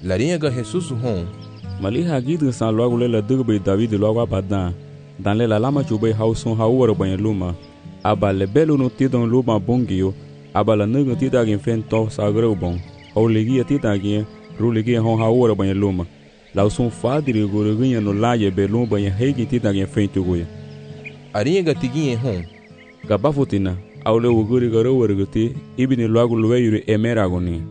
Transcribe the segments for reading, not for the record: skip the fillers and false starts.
larinha ga Jesus hon. Mali hagid san logo le la dug be David logo abadan. Dan le la lama chube hauson haworo ban luma. Aba le belo no tidon luma bongio. Aba la nugo tidagin fen to sagro bon. Au legi tidagin ru legi hon haworo ban luma. La son fadri goroginha no laje belum ban hegi tidagin fen tugoya. Arinha ga tiguinha hon. Gabafutina. Au le uguri garo werguti ibini logo lueyure emeragoni.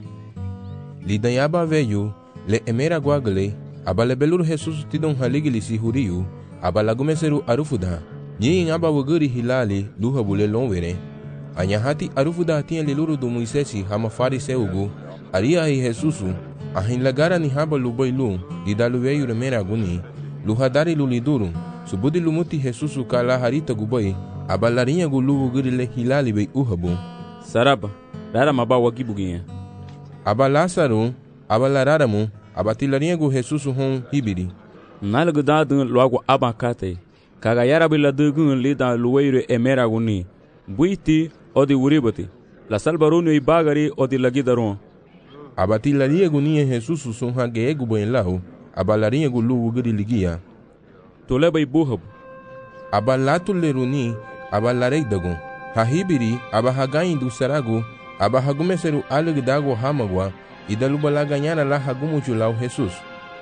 Lidanyaba veio le emeragwagle. Aba le beluru Jesus tidon haligili si huriu. Aba la gumeseru arufuda. Nyin aba wuguri hilali luha bule lonwere. Anyahati arufuda tinha liluru do Moisés hama fariseugu. Aria hi Jesusu. Ahin lagara ni haba luboilu. Didaluveyu remeraguni. Luhadari luliduru. Subudi lumuti Jesusu kala harita guboi. Aba larinha gulu wuguri le hilali bei uhabu. Saraba. Rara maba wagibuginha. Aba Lázaro. Aba lararamu. Aba tilarinha gu Jesusu hon hibiri. Nalgo dadun logo abakate. Kaga yarabila dugun lida luweire emeraguni. Buiti odi uribati. La salbarunu ibagari odi lagidaron. Abati laria gunia Jesus son hagegu buen lao. Abalarinha gulu wuguri ligia. Toleba ibuhab. Abalatu leruni. Abalarei dagon. Hahibiri. Abahagain do sarago. Abahagumeseru alegdago hamagwa. Idalubala ganhara la hagumuchu lao Jesus.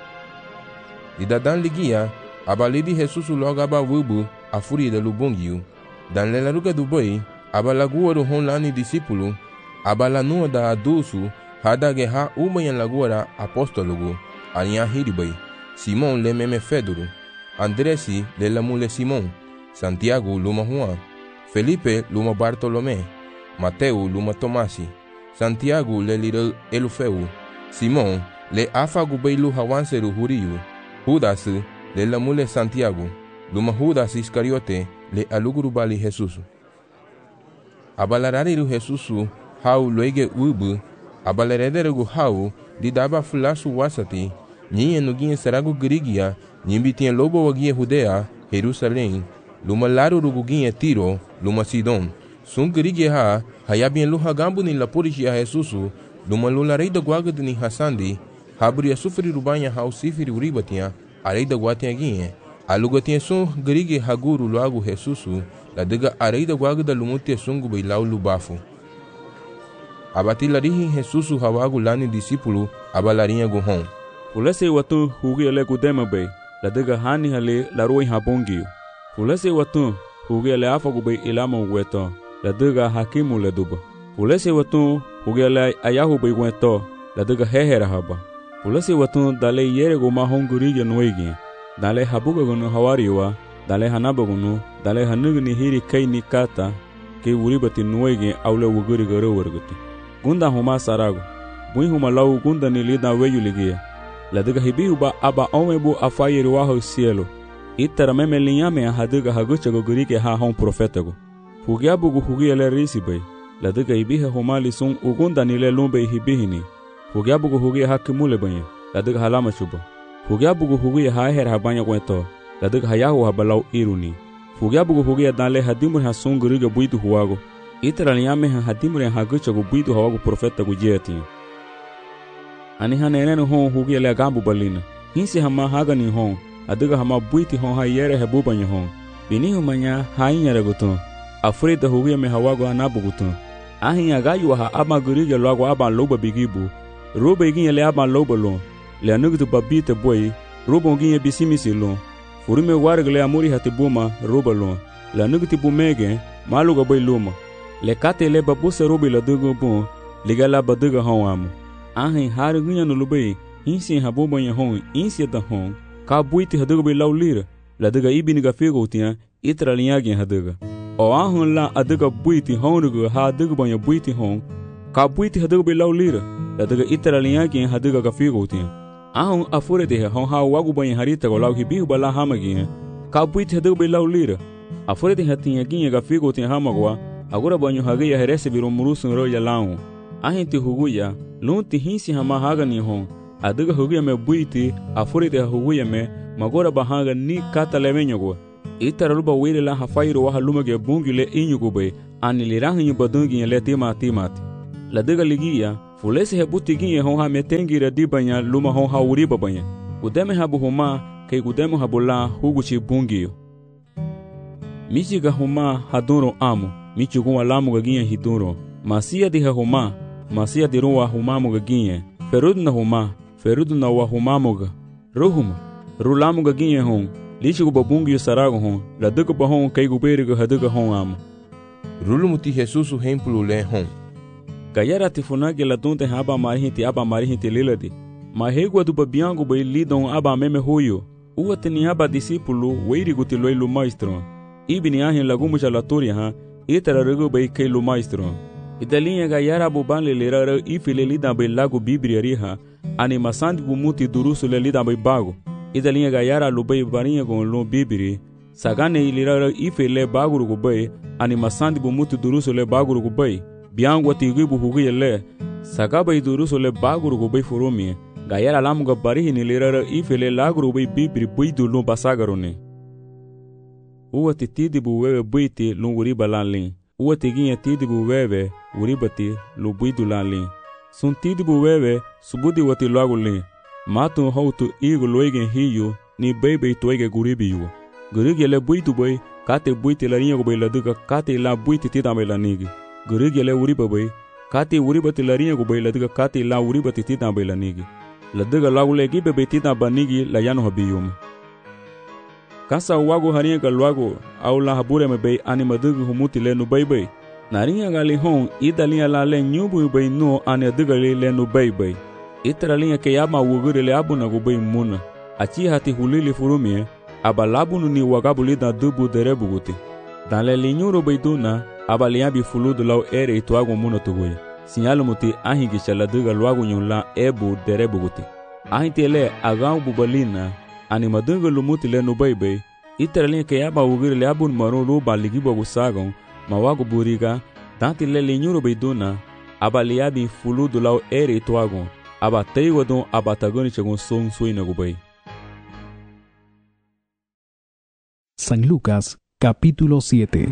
Idadan ligia. Abalidi Jesus logo abavubu. A fúria da lubongiu. Dan lelaruga do boi. Abalagua do honlani discípulo. Abalanua da adulso. Hada guerra umanha lagora apóstolo. Alinha hiribai. Simão le meme Fedoro. Andresi le la mule Simão. Santiago luma Juan. Felipe luma Bartolomé. Mateo luma Tomasi. Santiago le lira Elufeu. Simão le afagu beilu hawanseru huriu. Judas le la mule Santiago. Luma Judas Iscariote le aluguru bali Jesus. Abalarariru Jesus hau loige ubu. Abalerederegu hau didaba fulasu wasati. Ninha nuguinha saragu grigia. Nimbi tinha lobo waguinha Judea, Jerusalém. Luma laru ruguinha Tiro, luma Sidon. Sun grigia ha, hayabien luha gambu ni lapurishi a Jesusu. Luma lularei da guaga ni Hassandi. Habria sufri rubanha hau sifiri uribatinha. Arei da guatinha guinha. Aluga tinha sun grigia haguru logo Jesusu. La diga arei da guaga da lumutia sungu bailau lubafu. Abatilarihi Jesusu hawagu lani discípulo. Abalarinha guhon. Fulese watu hugi ele kudema bei. La diga hani hale la roi habongio. Fulese watu hugi ele afagu bei ilama uweto. La diga hakimu le duba. Fulese watu hugi ele ayahu bei weto. La diga hehera haba. Fulese watu dale yere goma hongurige nuegi. Dale habuga gunu hawariwa. Dale hanaba gunu. Dale hanugu ni hiri kai ni kata. Ke uribati nuegi aule wuguri garo warguti. Gunda huma sarago. Bui huma lau gunda ni lida weyu ligia. La diga hibihuba aba omebu afayeri waho cielo. Itara meme linhame a hadiga haguchago gurike ha hon profetago. Fugiabugu hugiele risibay. La diga hibiha humali sun ugunda nile lumbe hibihini. Fugiabugu hugia hakimule banya. La diga halama chuba. Fugiabugu hugia haher habanya kweto. La diga hayahu habalau iruni. Fugiabugu hugia danle hadimur ha sun guriga buidu huwago. Itara linhame ha hadimur ha haguchago buidu hawago profetago jeti. Ani hanenenu hon hugi ele gambu balina. Hinsi hama hagani hon. Adiga hama buiti hon ha yere hebubanya hon. Bini humanya hainya reguton. Afrida hugi me hawago anabuguton. Ahinya gayu ha ama gurige logo aba loba bigibu. Roba igin ele aba loba lon. Le anugutu babite boy. Roba ngin bisimisi lon. Furime wargle amuri hatibuma roba lon. Le anugutu bumege maluga boy luma. Le kate le babuse robi la dugo bon. Ligala baduga hon amu. Ahin hari gunya no lubei, insi habubanya hon, insi da hon, ka buiti haduga bei laulira, la diga ibiniga figo tinha, itra linhagin haduga. O ahun la aduga buiti honuga ha aduga banya buiti hon, ka buiti haduga bei laulira, la diga itra linhagin haduga ga figo tinha. Ahun afure de hon ha wagu banya harita go lau hibihu bala hamagin, ka buiti haduga bei laulira. Afure de hatinha ginha ga figo tinha hamagwa, agora banho hagia herese biro murusun roya lau. Ahin ti huguya, lunti hinsi hama haga ni hon. Adiga huguya me buiti, afurite huguya me, magora bahanga ni kata levenyogo. Itara luba wile la hafairu waha lumage bungi le inyugube, ani lirahi badungi le timati. La diga ligia, Fulese hebuti ginye hon ha metengira di banya luma hon ha uriba banya. Gudeme habu homa kay gudeme habula huguchi bungiyo. Michiga homa haduro amo, michugun alamu gaginye hiduro. Masia di homa, masia di ruwa humamu gaginye. Ferudna homa, ferudna wa humamu ga. Ruhuma, rulamu gaginye hon. Lichigu babungiyo sarago hon, la duka ba hon kay guberiga haduga hon amo. Rulumuti Jesus hemplu le hon. Gayara tifunage la dunte aba marihinti liladi. Mahegwa du babiango bay lidon aba meme huyo. Uwatini aba discípulo weirigu tiloi lu maestro. Ibni ahin lagumu jalatoria ha, itara rego bay kay lu maestro. Idalinha gayara bubanle lera ifile lidan bay lago bibria riha, animasandi gumuti durusu le lidan bay bago. Idalinha gayara lu bay barinha gon lu bibiri. Sagane ilira ifile baguru gu bay, animasandi gumuti durusu le baguru gu bay. Biangwa tigibu hugiye le, sagaba idurusu le baguru gu bay furumi. Gayara lamuga barihi ni lirara ifele laguru bay bibiri buidu lu basagarone. Uwa titidibu wewe buiti lu uriba lanlin. Uwa tiginye tidibu wewe uribati lu buidu lanlin. Sun tidibu wewe subudi wati lagulin. Matu hautu igu loigen hiyu ni bebe itoige guribiyu. Gurigi le buidu bay kate buiti la rinyagu bay laduga kate la buiti tidame la nigi. Gurigi le uriba bay kate uribati la rinyagu bay laduga kate la uribati tidame la nigi. Laduga lagule gibe bay tidame nigi la yanu habiyum. Kasa wago harinyaga lwago au la habure me bay animaduga humuti le nu bay bay. Narinyaga li hon idalinha la le nyubu bay no aniaduga le nu bay bay. Itaralinha ke yama wugure le abuna gu bay muna. Achi hati hulili furumie. Abalabunu ni wagabuli da dubu derebuguti. Dan le linyuro baiduna, abaliabi fuludu lau ere ituago muna tuguya. Sinyalumuti ahingisha la duga luagu nyula ebu derebuguti. Ahinti le agau bubalina, animadunga lumuti le nubaibay, itaralinha ke yaba ugiri le abun maru luba ligibo gusagon, mawagu buriga, danti le linyuro baiduna, abaliabi fuludu lau ere ituago, abateiwadun abatagoni chagun son suina gubay. San Lucas, capítulo 7.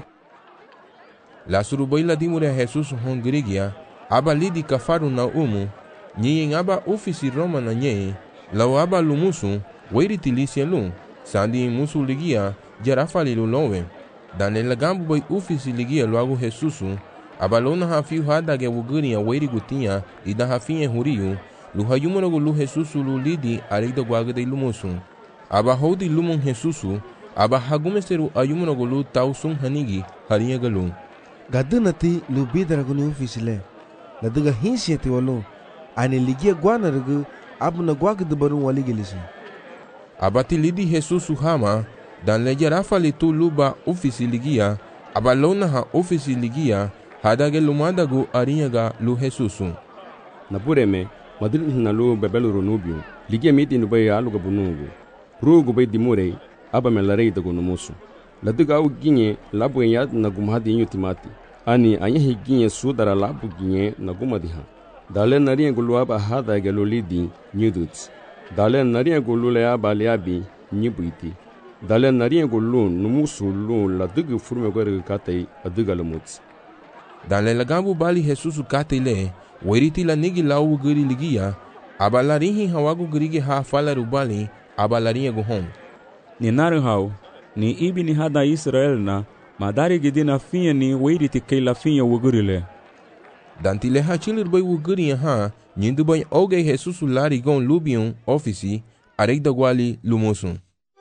La surubaila dimure Jesus hongrigia, aba lidi kafaru na nyen aba ofisi Roma na nye, lau aba lumusu, weiri tilisi lun, sandi musu ligia, jarafali lulowe. Dane lagambu bay ofisi ligia luagu Jesusu, aba lona hafiu hadage wuguria weiri gutia, ida hafinye huriyu, luhayumunagu lu Jesusu lu lidi arida guagade lumusu. Aba hodi lumun Jesusu, aba hagumeseru ayumunagulu tausun hanigi harinagalu. Gadunati lu bidaraguni ofisile. Laduga hinsieti walu. Ani ligia guanaragu abuna guagdubarun waligilisi. Abati lidi Jesusu hama, dan leja rafali tu luba ofisi ligia, aba lona ha ofisi ligia, hadage lumadagu arinyaga lu Jesusu. Napureme, madrid na lu bebelu runubio, ligia miti nubay aluga bunugu. Rugu bay dimurei, aba melarei da gonumusu. Laduga au ginye labu yad na gumhadi inyo timati. Ani anyahi ginye sudara labu ginye na gumadiha. Dale nariya gulu aba hada gelu lidi nyuduts. Dale nariya gulu le aba liabi nyibuiti. Dale nariya gulu numusu lu laduga furme gore katei aduga lamuts. Dale lagambu bali Jesusu katei le, weriti la nigi lau guri ligia, aba larihi hawagu gurigi ha fala rubali, aba lariya guhon. Ni naru hau, ni ibi ni hada Israel na, madari gidina finha ni weiriti kei la finha wugurile. Dantile hachilir bay wuguri ha, nyindu bay oge Jesusu lari gon lubion ofisi, arek da guali lumusun.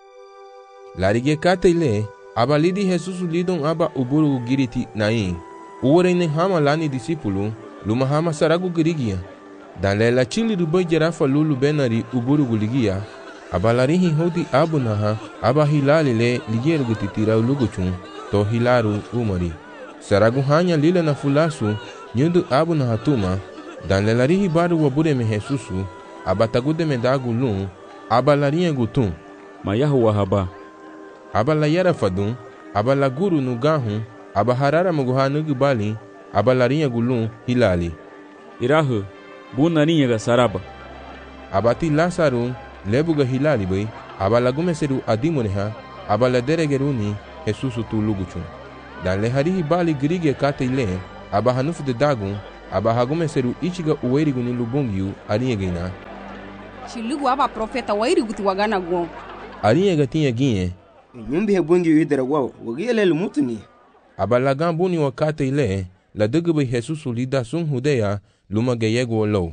Lari ge kate le, aba lidi Jesusu lidon aba uburu giriti nain. Uwarene hama lani disipulu, luma hama saragu girigia. Dan le la chilir bay jarafa lulu benari uburu guligia, aba larihi hodi abu naha, aba hilali le ligeru gutitira luguchun, to hilaru umari. Saragu hanya lila na fulasu, nyundu abu naha tuma, dan le larihi baru wabure me Jesusu, aba tagude me dagu lun, aba larinha gutun. Mayahu wahaba. Aba la yara fadun, aba la guru nugahun, aba harara muguha nugubali, aba larinha gulun hilali. Irahu, bu narinha ga saraba. Abati Lasaru, lebuga hilali bay, aba lagumeseru adimuneha, aba la deregeruni Jesusu tu luguchun. Dan le harihi bali grige kate le, aba hanufu de dagun, aba hagume seru ichiga uwairigu ni lubungiu ariegina. Chilugu aba profeta wairigu ti wagana gon. Ariega tinha ginye. Nyumbi hebungi idera wao, wagile lumutuni. Aba lagambuni wakate ile, la dugube Jesus lida sun Hudea, luma geyego lo.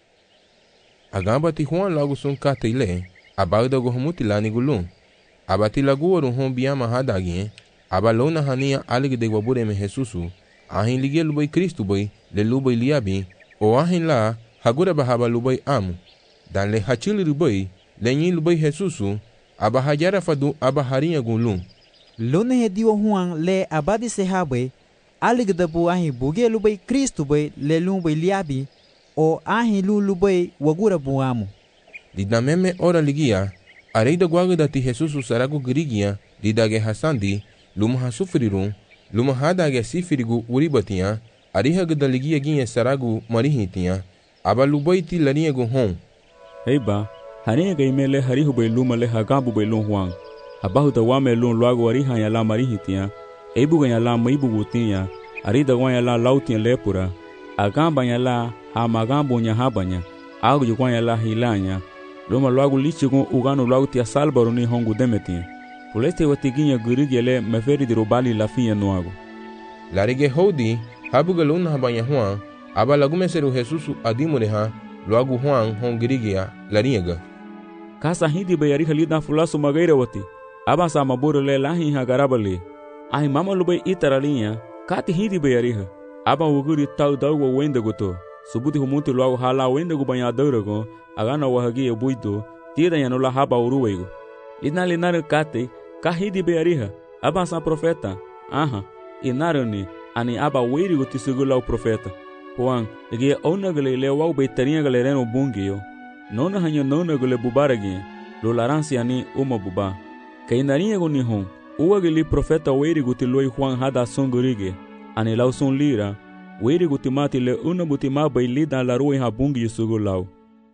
Agamba ti Juan lagu sun kate ile, aba dago humuti lani gulun. Aba ti lagu waru hon biyama hadagien, aba lona hania alig de wabure me Jesusu, ahin ligia lubai Kristu bai, le lubai liabi, o ahin la, hagura bahaba lubai amu. Dan le hachili lubai, le nyi lubai Jesusu, aba hajara fadu aba harinha gulun. Lona hediwa Juan le abadi sehabai, alig da bu ahin buge lubai Kristu bai, le lubai liabi, o ahin lubai wagura bu amu. Dida meme ora ligia, areida guaga da ti Jesusu saragu girigia, dida ge hasandi, luma hasufrirun, luma hadage sifirigu uribatia, ariha da ligia ginha saragu marihitia, aba lubai ti larinha gu hon. Eiba, harinha ga imele harihu bai luma le hagabu bai lun Juan. Abahu da wame lun luagu ariha ya la marihitia, eibu ga ya la maibu gutia, arida gwa ya la lautia lepura, agamba ya la hamagambo nya habanya, agu jukwa ya la hilanya, luma luagu lichigun uganu luagu tia salbaru ni hongu demetia. Puleste watiginya gurigele meferi di robali la fiya nuagu. Larige hodi, habuga luna habanya Juan, aba lagume seru Jesusu adimureha, luagu Juan hon girigia, laringa. Kasa hindi bayari halida fulasu magaira wati, aba sa maburu le lahi ha garabali. Ahi mama lubai itaralinha, kati hindi bayariha, aba uguri tau dawa wenda goto, subuti humuti luagu hala wenda gu banya daurago, agana wahagi buito, tira yanula haba uruwego. Linari kate, kahidi beariha, aba sa profeta, aha, inarani, ani aba weirigo tisugula o profeta. Juan, gie onagale le wau beitarinha galereno bungio, nona hanyo nona gule bubaragi, lo laransi ani uma buba. Kainarinha go nihon, uagili profeta weirigo tiloi Juan hada songurige, ani lau son lira, weirigo timati le unabutima bailida la rui ha bungio sugulau.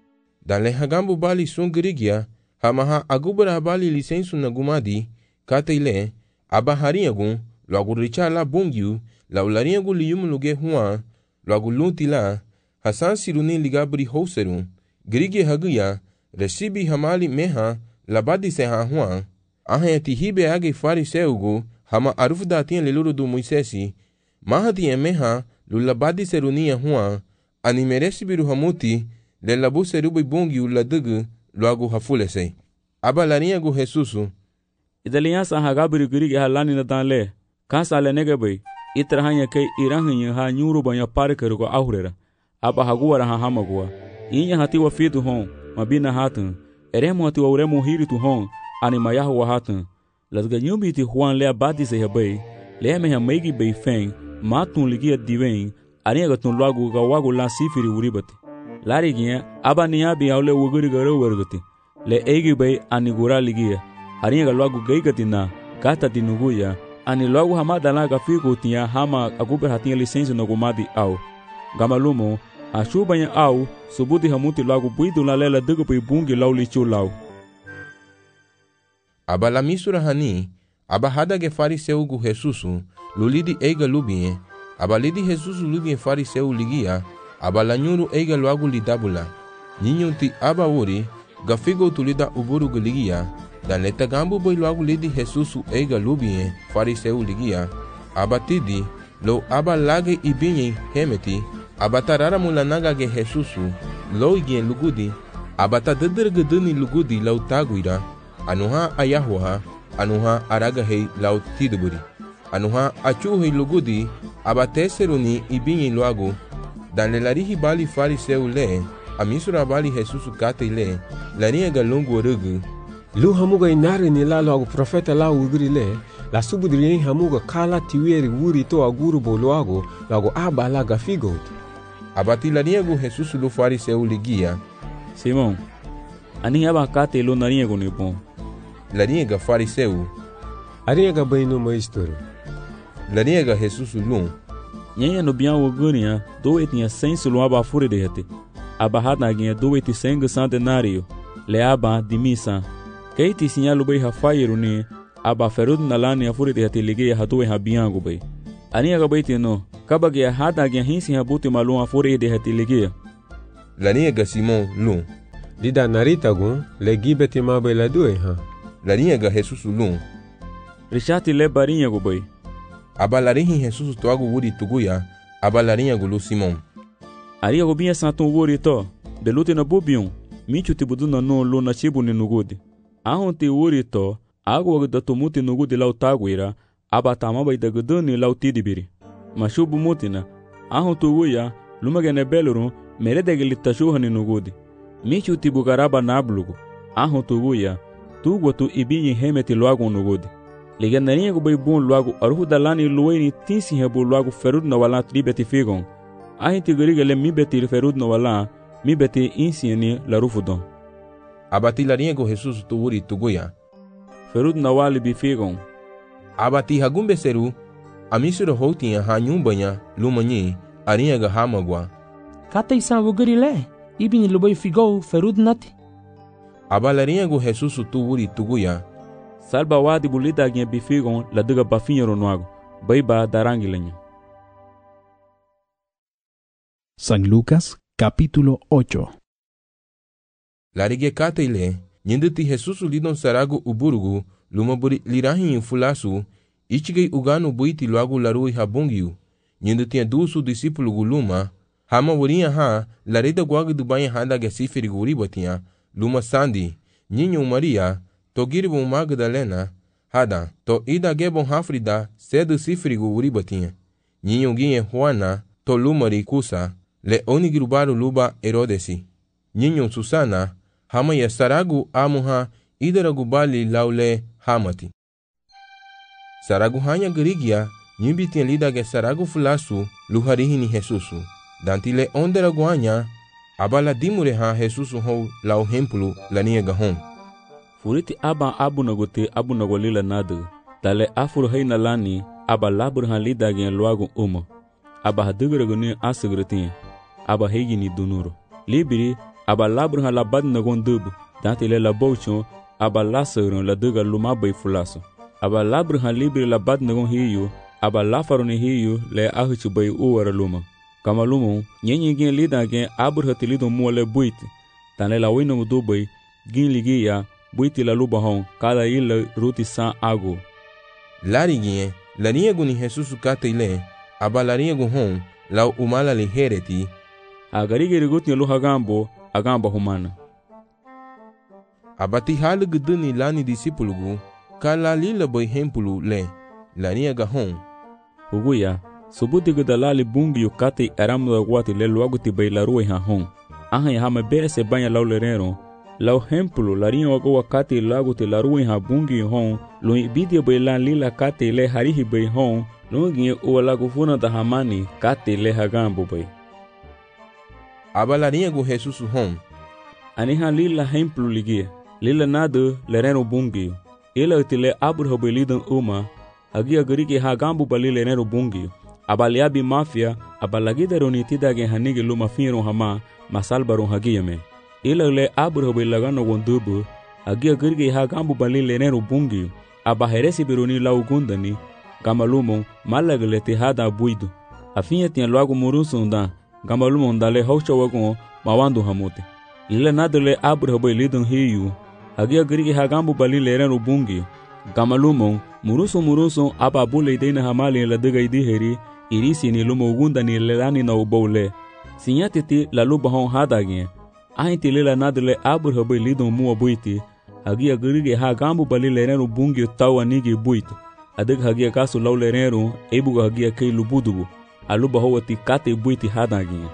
Dale hagambu bali songurigia, hamaha agubara bali lisensu na gumadi, kate ile, aba harinha gun, loagu richa la bungiu, la ularinha gu liyum luge Juan, loagu lunti la, hasan siruni ligabri houserun, grige haguya, recibi hamali meha, labadi seha Juan, ahen ti hibe age fariseugu, hama arufda tinha leluru du Moisesi, maha tinha meha, lulabadi serunia Juan, ani recibiru hamuti, le labu serubi bungiu la dugu, loagu hafulesei. Aba larinha gu Jesusu. Idaliansa hagabri grige halani na danle, kansa le negebai, itrahanya kai irahanha ha nyuru banya parkeru go aurera, aba haguara ha hamagua. Inya hati wa fitu hon, mabina hatun, eremo hati wa uremo hiritu hon, ani mayahu wa hatun. Lasga nyumbi ti Juan le abadi se hebai, le me ha meigi bei feng, matun ligia diwen, aniga gatun lagu ga wagu la sifiri uribati. Lari ginha, aba niabi aule wuguri garo wergati, le eigi bei anigura ligia, aniga lagu geigati na, kata tinuguya, ani lagu hamada la gafiku tia hama aguber hatinha lisensi no gumadi au. Gamalumo, a chubanya au, subuti hamuti lagu buidu la lela dugupi bungi lau lichu lau. Aba la misura hani, aba hadage fariseu gu Jesusu, lulidi eiga lubie, aba lidi Jesusu lubie fariseu ligia, aba la nyuru eiga luagu lidabula. Ninyunti aba uri, gafigo tulida uburu gu ligia, dan leta gambu boy luagu lidi Jesusu eiga lubie fariseu ligia, aba tidi, lo aba lage ibinye hemeti, aba tarara mulanaga ge Jesusu, lo igien lugudi, aba ta dedergeduni lugudi lau taguira, anuha ayahuha, anuha aragahei lau tiduburi, anuha achuhei lugudi, aba teseruni ibinye luagu, dan le larihi bali fariseu le, amisura bali Jesusu kate le, larinha galungu orugu, lu hamuga inari ni la luagu profeta la ugri le, la subudri hamuga kala tiweri wuri to aguru bo luagu, luagu aba la gafigot. Abati larinha gu Jesusu lu fariseu ligia. Simon, ani aba kate lu narinha gu nipon. Larinha ga fariseu. Arinha ga bainu maistoro. Larinha ga Jesusu lum. Nyenha no bian uguria, do etinha sensu lu aba fure de hete. Aba hadaginha do eti sengu centenario, le aba di misa. Keiti sinyalu bei hafairu ni, aba ferud nalani afure de hete ligeia hatu e habiangu bei. Arinha ga baiti no, Kabage hada gen hinsi habuti malum afore de hatiligia. Laniega Simon lum. Lida narita gun le gibeti mabe la due ha. Laniega Jesus lum. Richati le barinha go boy. Abalarihi Jesus toago wuri tuguya, abalarinha gulu Simon. Aria go binha santon wuri to, de lute na bobion, michu tibudu na no lo na chibu ni nugudi. Ahon te wuri to, ago da tomuti nugudi lau taguira, abatama bai da guduni lau tidibiri. Mashubu mutina, ahon tuguya, lumagene belurun, merede gilitashuha ni nugudi. Michu tibugaraba nablugu, ahon tuguya, tugu tu ibinyi hemeti loago nugudi. Ligandarinha go bai bom logo aruhu dalani lueni tinsi hebu logo ferud na wala tribeti figon. Ahinti gariga le mi beti ferud na wala mi beti insieni la rufudon. Abati larinha go Jesus tuuri tuguya. Ferud na wali bi figon. Abati hagumbe seru amisuro hotinha hanyumbanya lumanyi arinha ga hamagwa. Kata isa wugari le ibini lubai figo ferud nati. Abalarinha go Jesus tuuri tuguya. Salba wadi bulida gen bifigon la diga bafinho noago. Baiba darangi lenha. San Lucas, capítulo 8. Larige kataile, nyinditi Jesus lidon sarago uburugu, lumaburi lirahin fulasu, ichigei ugano buiti luagu larui habungiu, nyinditi dusu discípulo guluma, hama wurinha ha, larida guagu dubanha handa gesifiri guribatinha, luma sandi, Ninho Maria, Togiribo Magdalena, hada, to ida gebon hafrida, cedo sifrigo uribatinha. Ninho guinhe Juana, to lumari kusa, le onigrubaru luba Herodesi. Ninho Susana, hama ya saragu amuha, idaragu bali laule hamati. Saragu hanya gerigia, nyimbitin lida ge saragu fulasu, luharihini Jesusu. Dantile onderagu hanya, abala dimure ha Jesusu hou lau hempulu lania gahon. Furiti aba abu nagolila nadu. Tale afur heina lani aba labur han lida gen luagu uma. Aba hadugraguni asugrutin. Aba hegini dunuro. Libiri aba labur han labad nagon dubu. Dantile la bouchon aba lasagron la duga lumabay fulaso. Aba labur han libiri labad nagon hiyu. Aba lafaroni hiyu le ahuchu bay uwara luma. Kama lumon nyenye gen lida gen abur hatilido muale buiti. Tale la wino dubay gin ligia buiti la luba hon cada ila ruti san ago. Lariguinhe, laniego ni Jesus kataile, abalariego hon, lau umala lihereti. Agarige riguti luha agamba humana. Abati halig duni lani disipulugu, kala lila boy hempulu le, laniega hon. Uguya, subuti gudalali bungi yukati aramuda wati le luaguti bay la ruwe ha hon. Ahan ya hama bere se banya lau lerero. Lau hempulu larinho wago wakati laguti la ruwe ha bungi hon, lo ibidia bay lan lila kati le harihi bay hon, lo ngie uwa lagu funa da hamani kati le hagambo bay. Abalariego Jesus hon. Aniha lila hempulu ligie, lila nadu lereno bungi. Ila utile abur bay lidan uma, agia gariki hagambo bali lereno bungi. Abaliabi mafia, abalagida ronitida gen hanigi luma finron hama, masalbaron hagiyame. Ila le abur bay lagano gondubu, agia gariki hagambo bali lereno bungi. Abaheresi bironi lau gundani, gamalumon malaglete hada buidu. Afinha tinha logo murusunda, gamalumon dale haucha wagon mawando hamote. Ila nadale abur bay lidon hiyu, agia gariki hagambo bali lereno bungi. Gamalumon muruso ababule deina hamali la diga idiheri, irisi ni lumo gunda ni lelani na ubole. Sinyatiti la luba hon hadagin. Ahinti lela nadale abur bay lidon mua buiti, agia gariki hagambo bali lereno bungi tawa nigi buitu. Adig hagia kasu lau lereno, ebuga hagia kei lubudubu. Aluba howati kate buiti hadagin.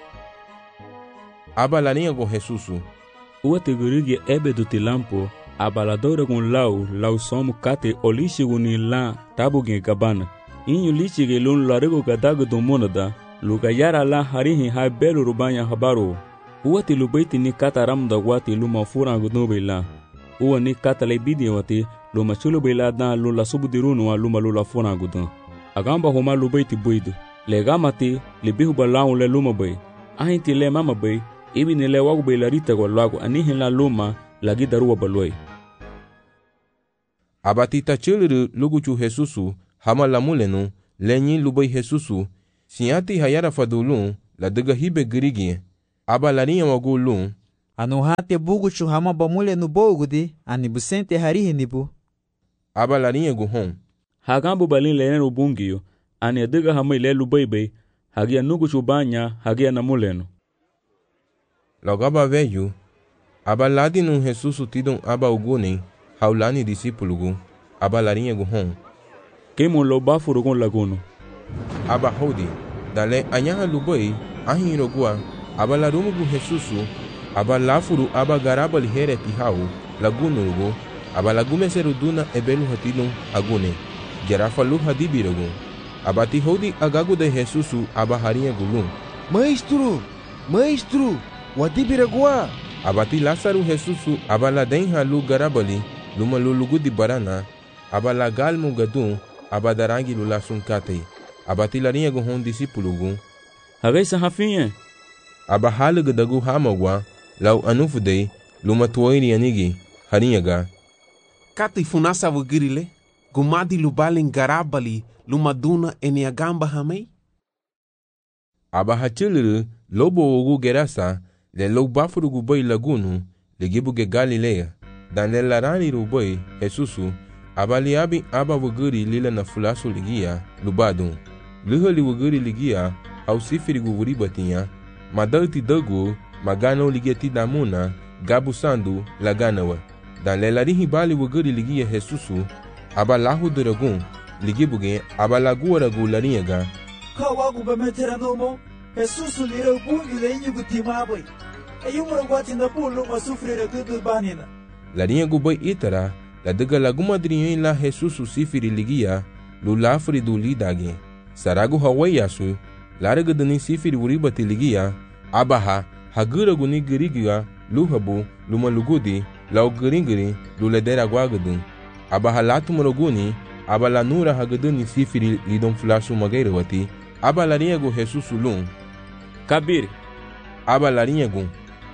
Abalaniego Jesusu. Uate gariki ebedu tilampo, abaladora gun lau somu kate olishigu ni la tabugin gabana. Inyu lichige lun larego gadagu dumonada, lugayara la harihi hai belu rubanya habaru. Uati lubaiti ni kata ramda wati luma furangu nubila. Uwa ni kata lebidi wati luma chulu bila dan lula subudirunu wa lula furangu dun. Agamba homa lubaiti buidu. Legamati libihu balau le luma bay. Ahinti le mama bay, ibi ni le wagu bay larita kwa lagu anihin la luma lagi daruwa baloi. Abatita chiliru luguchu Jesusu, hama lamulenu, lenyi lubay Jesusu, Siati hayara fadulun la dega hibe gerigi. Aba larinha wagulun. Anu hati bugu chuhama bamule no bogudi, ani busente harihi nibu. Aba larinha guhon. Hagambo balin lenen ubungio, ani dega hamai lelu bebe, hagia nugu chubanya, hagia namuleno. Logaba veio. Aba ladinun Jesus tidon aba uguni, haulani discípulo, aba larinha guhon. Queimon lo bafurugon laguno. Aba hodi, dale anyaha lubai, ahirogua, aba larumugu Jesusu, aba lafuru aba garabali here tihau, lagunurugo, aba lagume seruduna ebelu hatidon agune, gerafa lu hadibirogo. Aba tihodi agagu de Jesusu aba harinha gulun. Maestro, wadibiragua. Abati Lázaro Jesusu abala denha lu garabali luma lulugu di barana abala galmu gadun abadarangi lula sunkate abati larinha guhon discípulo Hagai sahafinha abahalu gadagu hamagwa lau anufudei luma tuoiri anigi harinhaga kati funasa wugirile gumadi lubalin garabali luma duna eniagamba hamei abahachiluru lobo ogu gerasa le lo bafuru guboi lagunu le gibuge Galileia dan le larani ruboi Jesusu abali abi aba wuguri lila na fulasu ligia lubadun luhali wuguri ligia au sifiri guvuri batinha madalti dagu magano ligeti damuna gabu sandu laganawa dan le larihi bali wuguri ligia Jesusu abalahu duragun ligibuge abalaguaragu larinhaga kawagu bemetera nomo Jesusu lira bungi le inyigu timaboi ayumura gwati na pulu masufrira gudu banina larinha guboi itara la dega laguma drinhen la Jesusu sifiri ligia lu lafri du lidage saragu hawai yasu laraga dani sifiri uribati ligia abaha hagura guni girigia lu habu luma lugudi lau giringiri lu ledera guagadun abaha latu moroguni abala nura hagaduni sifiri lidon flashu magairawati aba larinha gu Jesusu lun Kabir aba larinha gun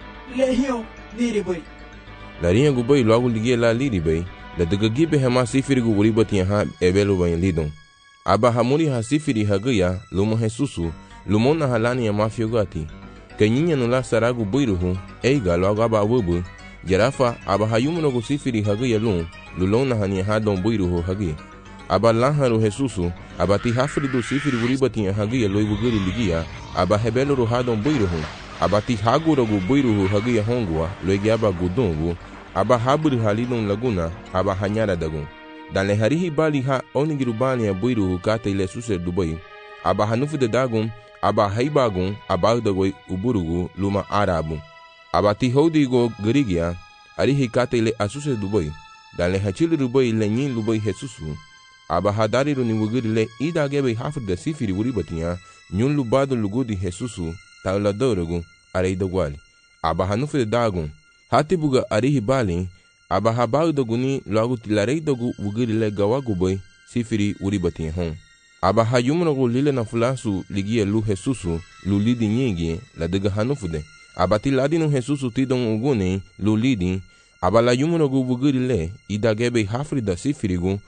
Lehion liriboi larinha gu boi logo ligia la liriboi la dega gibe hema sifiri gu uribati ha ebelu bain lidon aba hamuri ha sifiri hagaya luma Jesusu lumona halani ya mafiogati kanyinya nula saragu boiruhu eiga logo aba wubu jarafa aba hayumuno gu sifiri hagaya lun lulona hani hadon boiruhu hagi aba lanharu Jesusu aba tihafri du sifiri uribati hagaya loi wuguri ligia aba hebelu ruhadon boiruhu aba tihagura gu boiruhu hagaya hongwa loigi aba gudungu aba haburi halidon laguna aba hanyara dagun dan le harihi bali ha onigirubani ya boiruhu kate ile suser dubai aba hanufu de dagun aba haibagun aba dagoi uburugu luma arabu aba tihodi go gerigia arihi kate ile asuse dubai dan le hachili dubai le nyin dubai Jesusu aba hadari ru ni wugiri le idagebe hafri de sifiri uribatiya nyun lubado lugudi Jesusu taula dorogu arei dogwali aba hanufu de dagun hatibuga arihi bali aba habau doguni logo tilarei dogu wugiri le gawaguboi sifiri uribatiya hon aba hayumrogu lile na fulasu ligia lu Jesusu lu lidi nyingi la dega hanufude aba tiladinu Jesusu tidon uguni lu lidi aba la yumrogu wugiri le idagebe hafri da sifirigu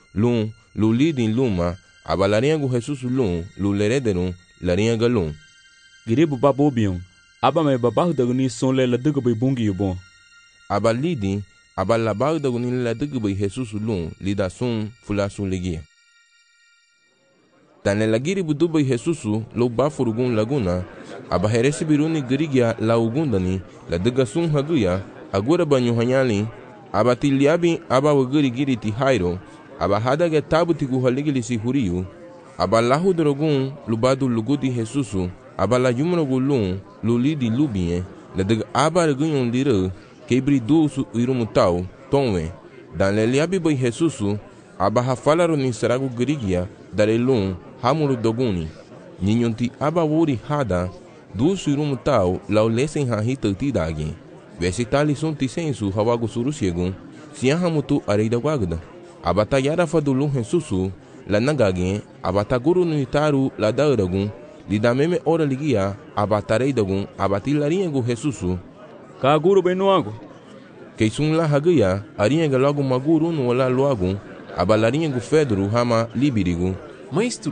lu lidi luma aba larinhagu Jesusu lu lerederun larinhaga lun Giribu babobion aba me babahu daguni son le la dega bai bungi yubon aba lidi aba labahu daguni la dega bai Jesusu lida sun fulasu ligia dan le lagiri budubai Jesusu lo bafurugun laguna aba heresi biruni girigia la ugundani la dega sun haguya agura banyu hanyali aba tiliabi aba wugiri giri ti hairo aba hadage tabu ti guhaligili si huriyu aba lahu drogun lubadu lugudi Jesusu aba la yumrogu lu lidi lubie la dega aba regunyon lira kebri dusu irumutau tonwe dan le liabi bai Jesusu aba hafalaro ni saragu girigia dare hamuru doguni ninyonti aba wuri hada dusu irumutau lau lesen hahita tidagi vesitali sunti sensu hawagu surusiegun siahamutu areida guagda aba tayara fadulun Jesusu la nagage aba taguru nitaru la dauragun lidameme ora ligia aba tareidagun aba tilarinhagu Jesusu kaguru benuago keisun la hagaya arinhaga logo maguru no la loagun aba larinhagu Fedro hama libirigu Maestro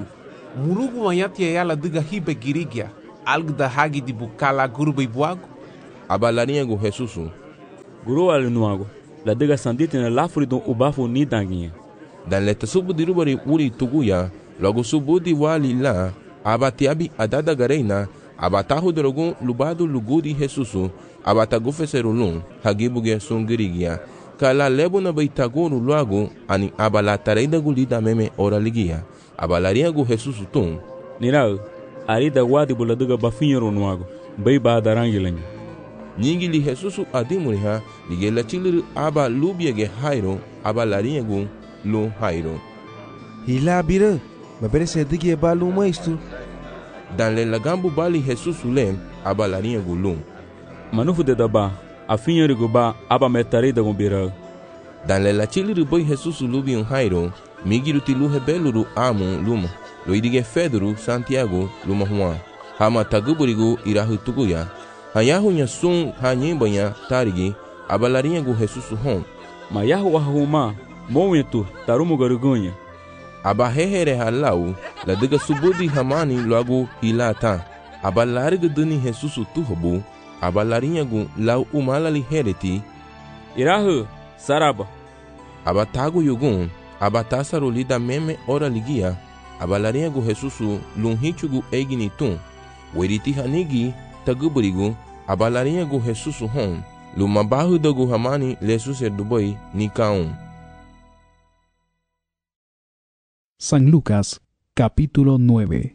Murugu wanyatia yala diga hibe girigia. Algda hagi di bukala guru beibuago. Abalarinha go Jesusu. Guru alinuago. La diga sandite na lafuri don ubafu ni danguinha. Dan leta subu di rubari uri tuguya. Logo subu di wali la. Abatiabi adada gareina. Abatahu drogun lubado lugudi Jesusu. Abatagu feserulun. Hagibuge sungirigia. Kala lebo na baitaguru luago. Ani abala tareida gulida meme ora ligia. Abalarinha go Jesusu tum. Nirao. Arida wadi buladiga bafinhero nuago. Bei ba darangilenha. Nyingili Jesusu adimuriha. Ligela chiliru aba lubiege hairo. Abalarinha go lu hairo. Hila bira. Maberese digi ba lu maistu. Dan le lagambu bali Jesusu lem. Abalarinha go lum. Manufu de daba. Afinhero go ba aba metarida go birao. Dan le la chiliru boi Jesusu lubi un hairo. Migiru ti lu hebeluru amu luma. Loidige Fedru Santiago luma Juan. Hama taguburigu irahu tuguya. Hayahu nya sun hanyembanya tarigi. Abalarinha go Jesusu hon. Mayahu wahuma. Momentu tarumu garugunha. Abahehere halau. La diga subudi hamani logo hilata. Abalariga dani Jesusu tuhobu. Abalarinha go lau umalali hereti. Irahu saraba. Abatago yugun. Abatasaruli da meme ora ligia. Abalarinha go Jesusu lunhichugu eiginitum. Weriti hanigi taguburigu. Abalarinha go Jesusu hon. Lumabahu dagu hamani lesuser duboi nikaum. San Lucas, capítulo 9.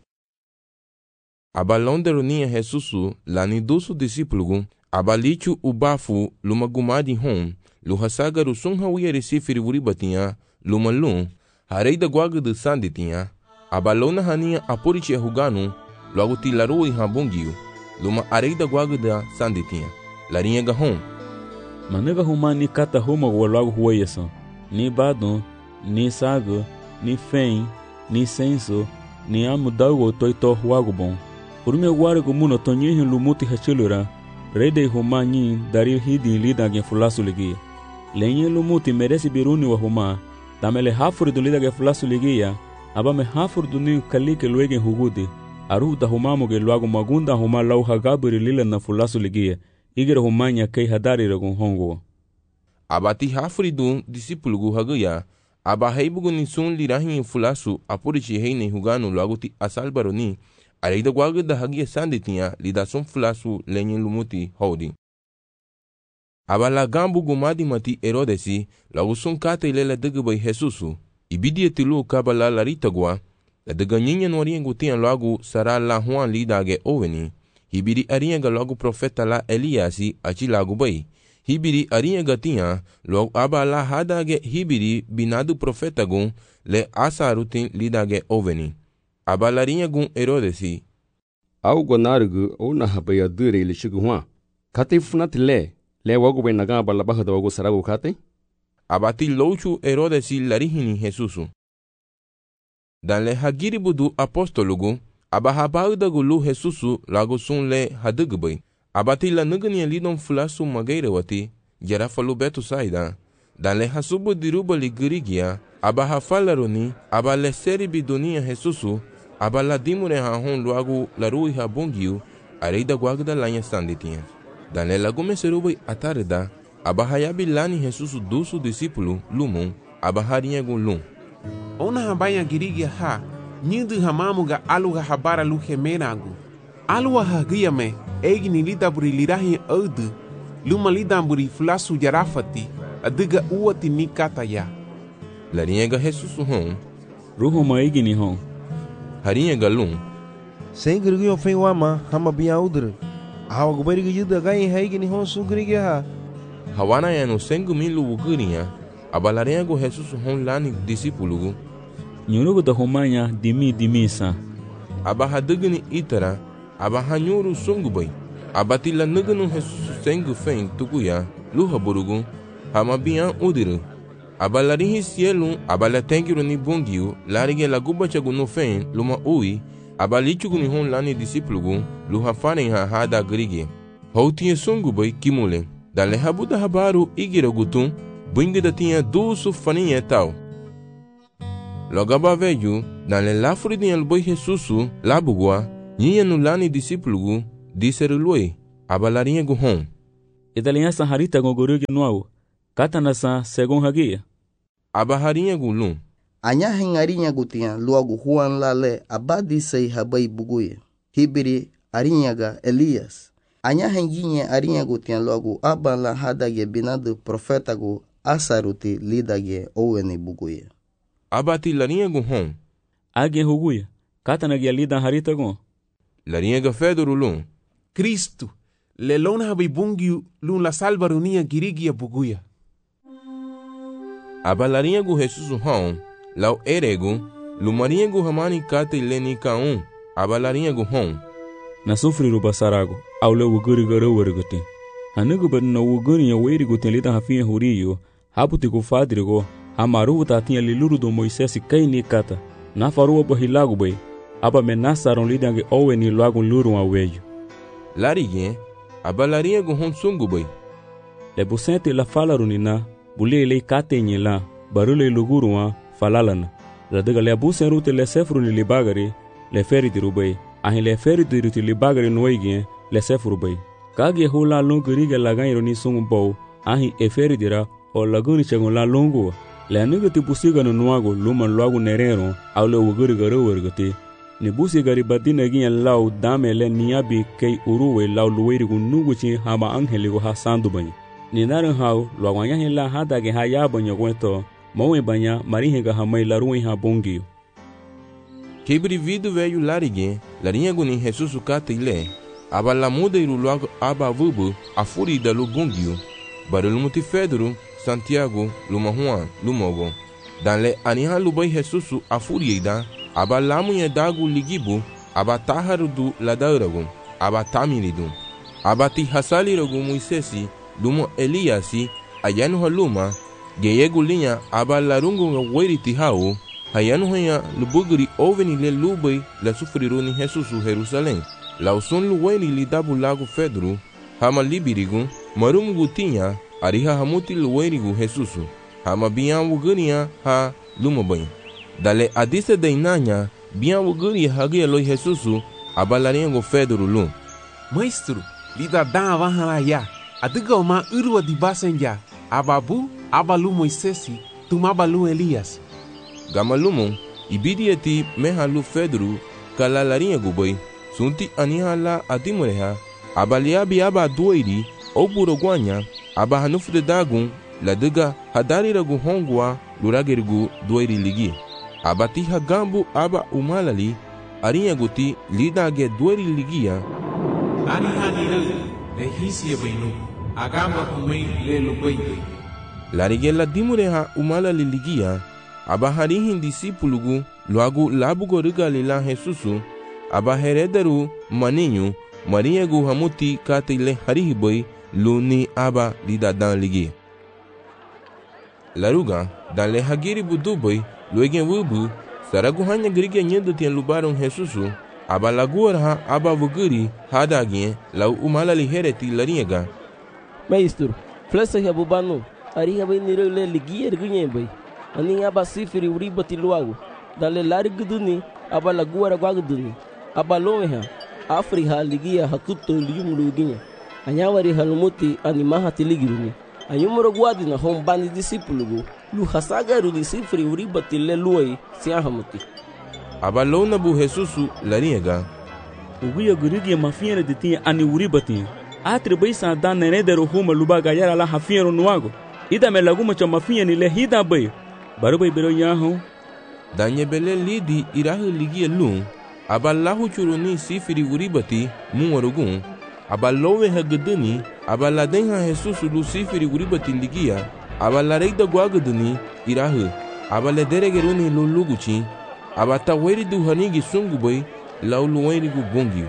Abalonde ronia Jesusu lani dusu discípulo. Abalichu ubafu lumagumadi hon. Luhasagaru sunhawiya resifiri wuribatinha. Lumalum. Hareida guaga de sanditinha. Abalona hania aporiche huganu. Logo tilaru e rabungio. Luma areida guaga da sanditinha. Larinha gahon. Manega huma ni kata huma logo hueyasan. Ni badon. Ni saga. Ni fen. Ni senso. Ni amudago toito huago bom. Urume guarego muno tonyihin lumuti hachilura. Reide huma nyin dari hidi lida gen fulasu ligia. Lenye lumuti merece biruni wa huma. Tamele hafuri do lida gen fulasu ligia. Abame hafur duni kalike luegen hugudi. Aruh da humamu ge luago magunda huma lau hagaburi lila na fulasu ligia. Igera humanya kei hadari ragun hongo. Abati hafuri dun discípulo gu haguya. Aba heibugu nisun lirahin fulasu apurichi heine huganu luago ti asalbaroni. Areida guaga da hagia sanditinha lidasun fulasu lenyen lumuti hodi. Aba la gambu gumadi mati Herodesi luago sun kata ilela degbai Jesusu. Ibidia tilu kabala larita gua. La de ganhinha no oriengo tinha logo sará la Juan lidage oveni. Hibiri arienga logo profeta la Eliasi achi lago bai. Hibiri arienga tinha logo aba la hadage hibiri binadu profeta gun le asarutin lidage oveni. Aba larinha gun Herodesi. Au gonargu o na habaya dure ili shigu Juan. Kate funat le wago bai naga bala baha da wago sarago kate? Abati louchu Herodesi larihini Jesusu. Dan le hagiri budu apostolugu, abahabauda gulu Jesusu lago sun le hadugbai. Abati la nugania lidon fulasu magaira wati, jarafalu betu saida. Dan le hasubu diruba ligirigia, abahafalaroni, abale seri bidunia Jesusu, abala dimure hahon luagu larui habungiu, areida guagda lanya sanditinha. Dan le lagume serubai atarida, abahayabi lani Jesusu dusu discípulo lumum, abaharinha gulum. Ona habaya girigia ha, nyindu hamamuga aluga habara lu hemenagu. Alua hagia me, egni lidaburi lirahi audu, luma lidamburi fulasu jarafati, adiga uati nikata ya. Larinha ga Jesusu hon. Ruho maigini hon. Harinha galum. Sengirgio fen wama, hama biya udre. Hawa guberiga yuda gai haigini hon sugrigia ha. Hawana ya no sengu milu wugurinha. Abalarinha go Jesusu hon lani discípulo. Nyurugo da homanya dimi sa. Abahadugni itara. Abahanyuru sungubai. Abatila nugunu Jesusu sengu fen tukuya. Luha burugu. Hama biya udre. Abalarinhi cielo. Abalatengiru ni bungiu. Larige la guba chaguno fen. Luma ui. Abalichugu ni hon lani discípulo. Luha farenha hada grige. Houtinha sungubai kimule. Dale habuda habaru igira gutum, bunga da tinha dusu faninha tal. Logo aba veio, dan le lafuri din el boi Jesusu, labugua, nyia no lani discípulo, disseru lui, aba larinha guhon. Italinha san harita gogorugi nuau, katana san segon hagia. Aba harinha gulum. Anya hengarinha gutia luagu Juan lale abadi sei habai buguye. Hibiri arinhaga Elias. Anya henginha arinha gutia luagu aba la hadage binadu profetagu asaruti lidage owene buguye. Abati larinha guhon. Age huguya, katana gia lida harita gon. Larinha ga fedoro lum. Cristo, le lona habai bungi lun la salvarunia girigia buguya. Aba larinha gu Jesus hon. Lau erego, lumarinha gu hamani kate leni kaun, abalarinha gu hon. Na sufriru basarago, au le wuguri garo wergote. Hanugu bad na wuguri ya weri gote lida hafinha huriyo, haputi ku fadrigo, hamaru tatinha liluru do Moisés kai ni kata. Na faruwa bahilago bay, aba menasaron lidange owe ni lago luru aweyo. Larige, abalarinha gu hon sungu bay. Le busente la falarunina, bule le kate nyela, barule luguruwa, falalana. Radaga le abusen rute le sefru ni libagari, le feriti rubay. Ahin le feriti ruti libagari noigien, le sefru bay. Kage hula longu riga laganyro ni sungu bow, ahin e feritira, o laguni chagun la longu. Le aniga ti busiga no nuago, luman luagu nerero, au le wuguri garo wergate. Ni busigari badina gien lau dame le niabi kei uruwe lau luwerigu nuguchi hama angheligu ha sandu banyi. Ni naran hau, luaguanyahin la hadage ha yabanyo gwento, Mawe banha marinha hamai laruin habongio. Quebre vido velho lariguem, larinha gunin Jesus cata ile, aba la muda e logo aba vubu, a furi da lubungio, barulho multifedro, Santiago, luma Juan, lumogo. Dan le aniha lubai Jesus a furi da, aba la munha dago ligibu, aba taharu do ladaurago, aba tamiridum, aba ti hasalirogo Moisesi, lumo Eliasi, ayanu haluma, Geyegu linha aba larungu weriti hao, hayanu hanya lubugri oveni le lubai la sufriru ni Jesusu Jerusalém. Lauson luweni li dabu lago Fedro, hama libirigu, marumugu tinha, ariha hamuti luwenigu Jesusu, hama bian wugania ha lumabai. Dale adise de inanya, bian wuguri hagia loi Jesusu, aba laringo Fedro lum. Maestro, lida dan avahala ya, adiga uma urwa di basenja, ababu, abalu Moisesi, tumabalu Elias. Gamalumon, ibidieti mehalu Fedro, kalalarinha gubai, sunti anihala adimureha, abaliabi aba doiri, oburoguanya, aba hanufde dagun, ladiga hadariragu hongwa, luragerigu doiri ligi. Abati hagambu aba umalali, arinha guti lidage doiri ligia. Anihaniru, lehisia benu, agamba kumei le lubaide. Larigela dimureha umalali ligia, aba harihin discípulugu, logo labugo rigalila Jesusu, aba herederu maninho, marinhagu hamuti katile harihiboi, luni aba lidadan ligi. Laruga, dan le hagiri buduboi, luegen wubu, saragu hanya grigia nyendo tien lubaron Jesusu, aba laguarha aba vuguri, hadagien, lau umalali hereti larinhaga. Maestro, flesa rabubanu, ariha bai niro le ligia ergunye bai. Ani aba sifiri uribati luago, dale lari guduni, aba laguara guaguduni, aba lomeha, afriha ligia hakuto liumuru ginya. Anyawari halumuti animaha tiligiruni. Anyumuro guadi na hombani discípulo, lu hasagaru disifiri uribati le luai siahamuti. Aba lona bu Jesusu larinhaga. Uguia gurigia mafiera de tinha ani uribati. Atri bai sa dan nenedero huma lubaga yara la hafiero nuago. Ida me laguma cha mafia ni le hida bai. Baru bai bero yaho. Danye bele lidi irahu ligia lum. Aba lahu churuni sifiri uribati muwarugun. Aba lowe hagedani. Aba ladenha Jesusu lu sifiri uribati ligia. Aba lareida guagadani irahu. Aba lederegeruni luluguchi. Aba taweri du hanigi sungu bai. Lau luweni gu bongio.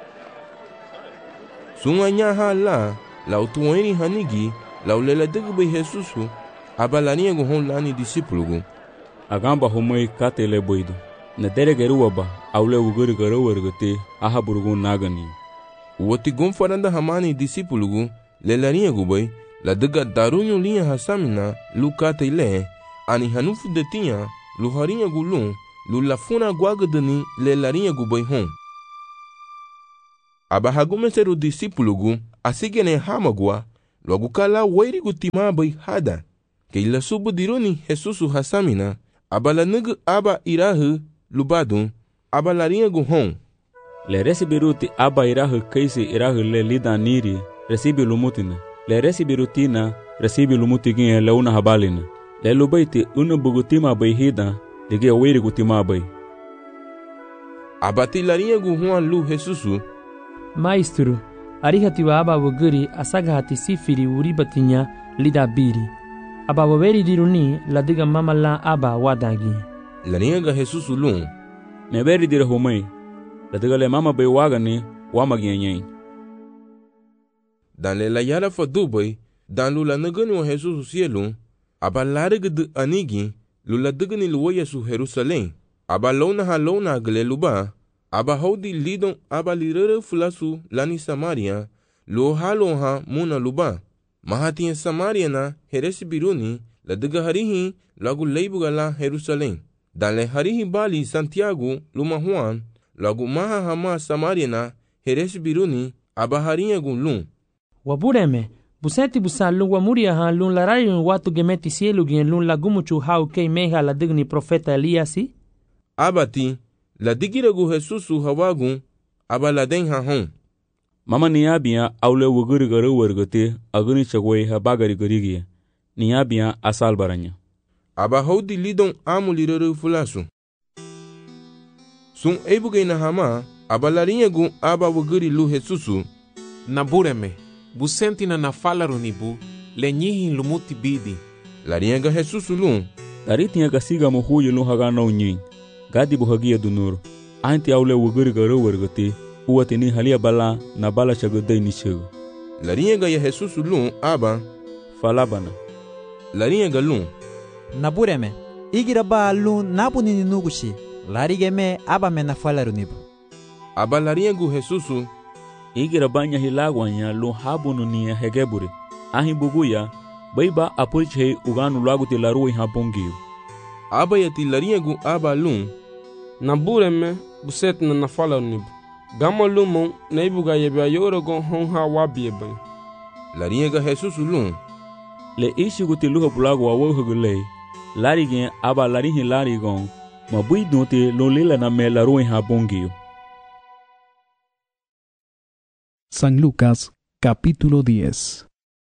Sunganya hala, lau tuweni hanigi, lau lela degu bai Jesusu, aba lania gu hon lani discípulo. Agamba homoi kate le boido. Na deregeru aba, au le uguri garo wergate, aha burugun nagani. Uoti gun faranda hamani discípulo, le lania gu bai, la dega darunyo linha hasamina, lu kate le, ani hanufu de tinha, lu harinha gu lum, lu lafuna guagdani le larinha gu bai hon. Aba hagumeseru discípulo gu, asigene hamagua, logo kala wairi gu tima bai hada. Que ila subu dironi Jesusu hasamina, aba la nugu aba irahu lubadun, aba larinha gu hon. Le resibiruti aba irahu kaisi irahu le lida niri, resibi lumutina. Le resibirutina, resibi lumutigin le una habalina. Le lubaiti una bugutima bai hida, dige wairi gu tima bai. Abati larinha gu huan lu Jesusu. Maestro, arihatiwa aba waguri asaga hati sifiri uribatinya lida biri. Aba waweri diruni ladiga mama la aba wadagi. Larinha ga Jesusu lum. Neberi dira humai. Ladiga le mama bai wagani wamagianyay. Dan le la yara fa dubai, dan lu la nagani wa Jesusu cielo, aba larig de anigi, lu la digani luwa Yesu Jerusalém. Aba lona gle luba, aba hodi lidon aba lirere fulasu lani Samaria, lu ha muna luba. Mahati en Samaria na heresi biruni, la diga harihi lagu leibuga la Jerusalém. Dan le harihi bali Santiago luma Juan, lagu maha hama Samaria na heresi biruni, aba harinha gu lum. Wabureme, busenti busan lung wamuria han lung larayon watu gemeti sielu gien lung lagumuchu hau kei meha la digni profeta Eliasi? Abati, la digira gu Jesusu hawagun, aba la den ha hon. Mama niabia aule wuguri garu wargate aguni chagwe ha bagari garigie. Niabia asal baranya. Aba hodi lidon amu lirere fulasu. Sun ebuge na hama, aba larinha gu aba wuguri lu Jesusu. Nabureme, busenti na nafalaru nibu, le nyihin lumuti bidi. Larinha ga Jesusu lum. Daritinha ga siga mohuyo lum hagana unyin. Gadi buhagia dunur. Anti aule wuguri garu wargate. Uwatini halia bala na bala chagodai ni chego. Larinha ga ya Jesusu lum aba. Falabana. Larinha ga lum. Nabureme, igira ba lum napuni ni nugushi. Larigeme aba me na falaru nibu. Aba larinha gu Jesusu. Igira banya hilagwanya lum habunu ni hegeburi. Ahi buguya, baiba apulche uganu lagu te larui habongiu. Aba yati larinha gu aba lum. Nabureme, buset na falaru nibu. Gama lumon na ibuga yebya yorogon honha wabiebe. Larinha ga Jesusu lum. Le ishi guti luha bulago wa wohugule. Larigen aba larihin larigon. Mabui dunte lo lila na me larui habongiu. San Lucas, capítulo 10.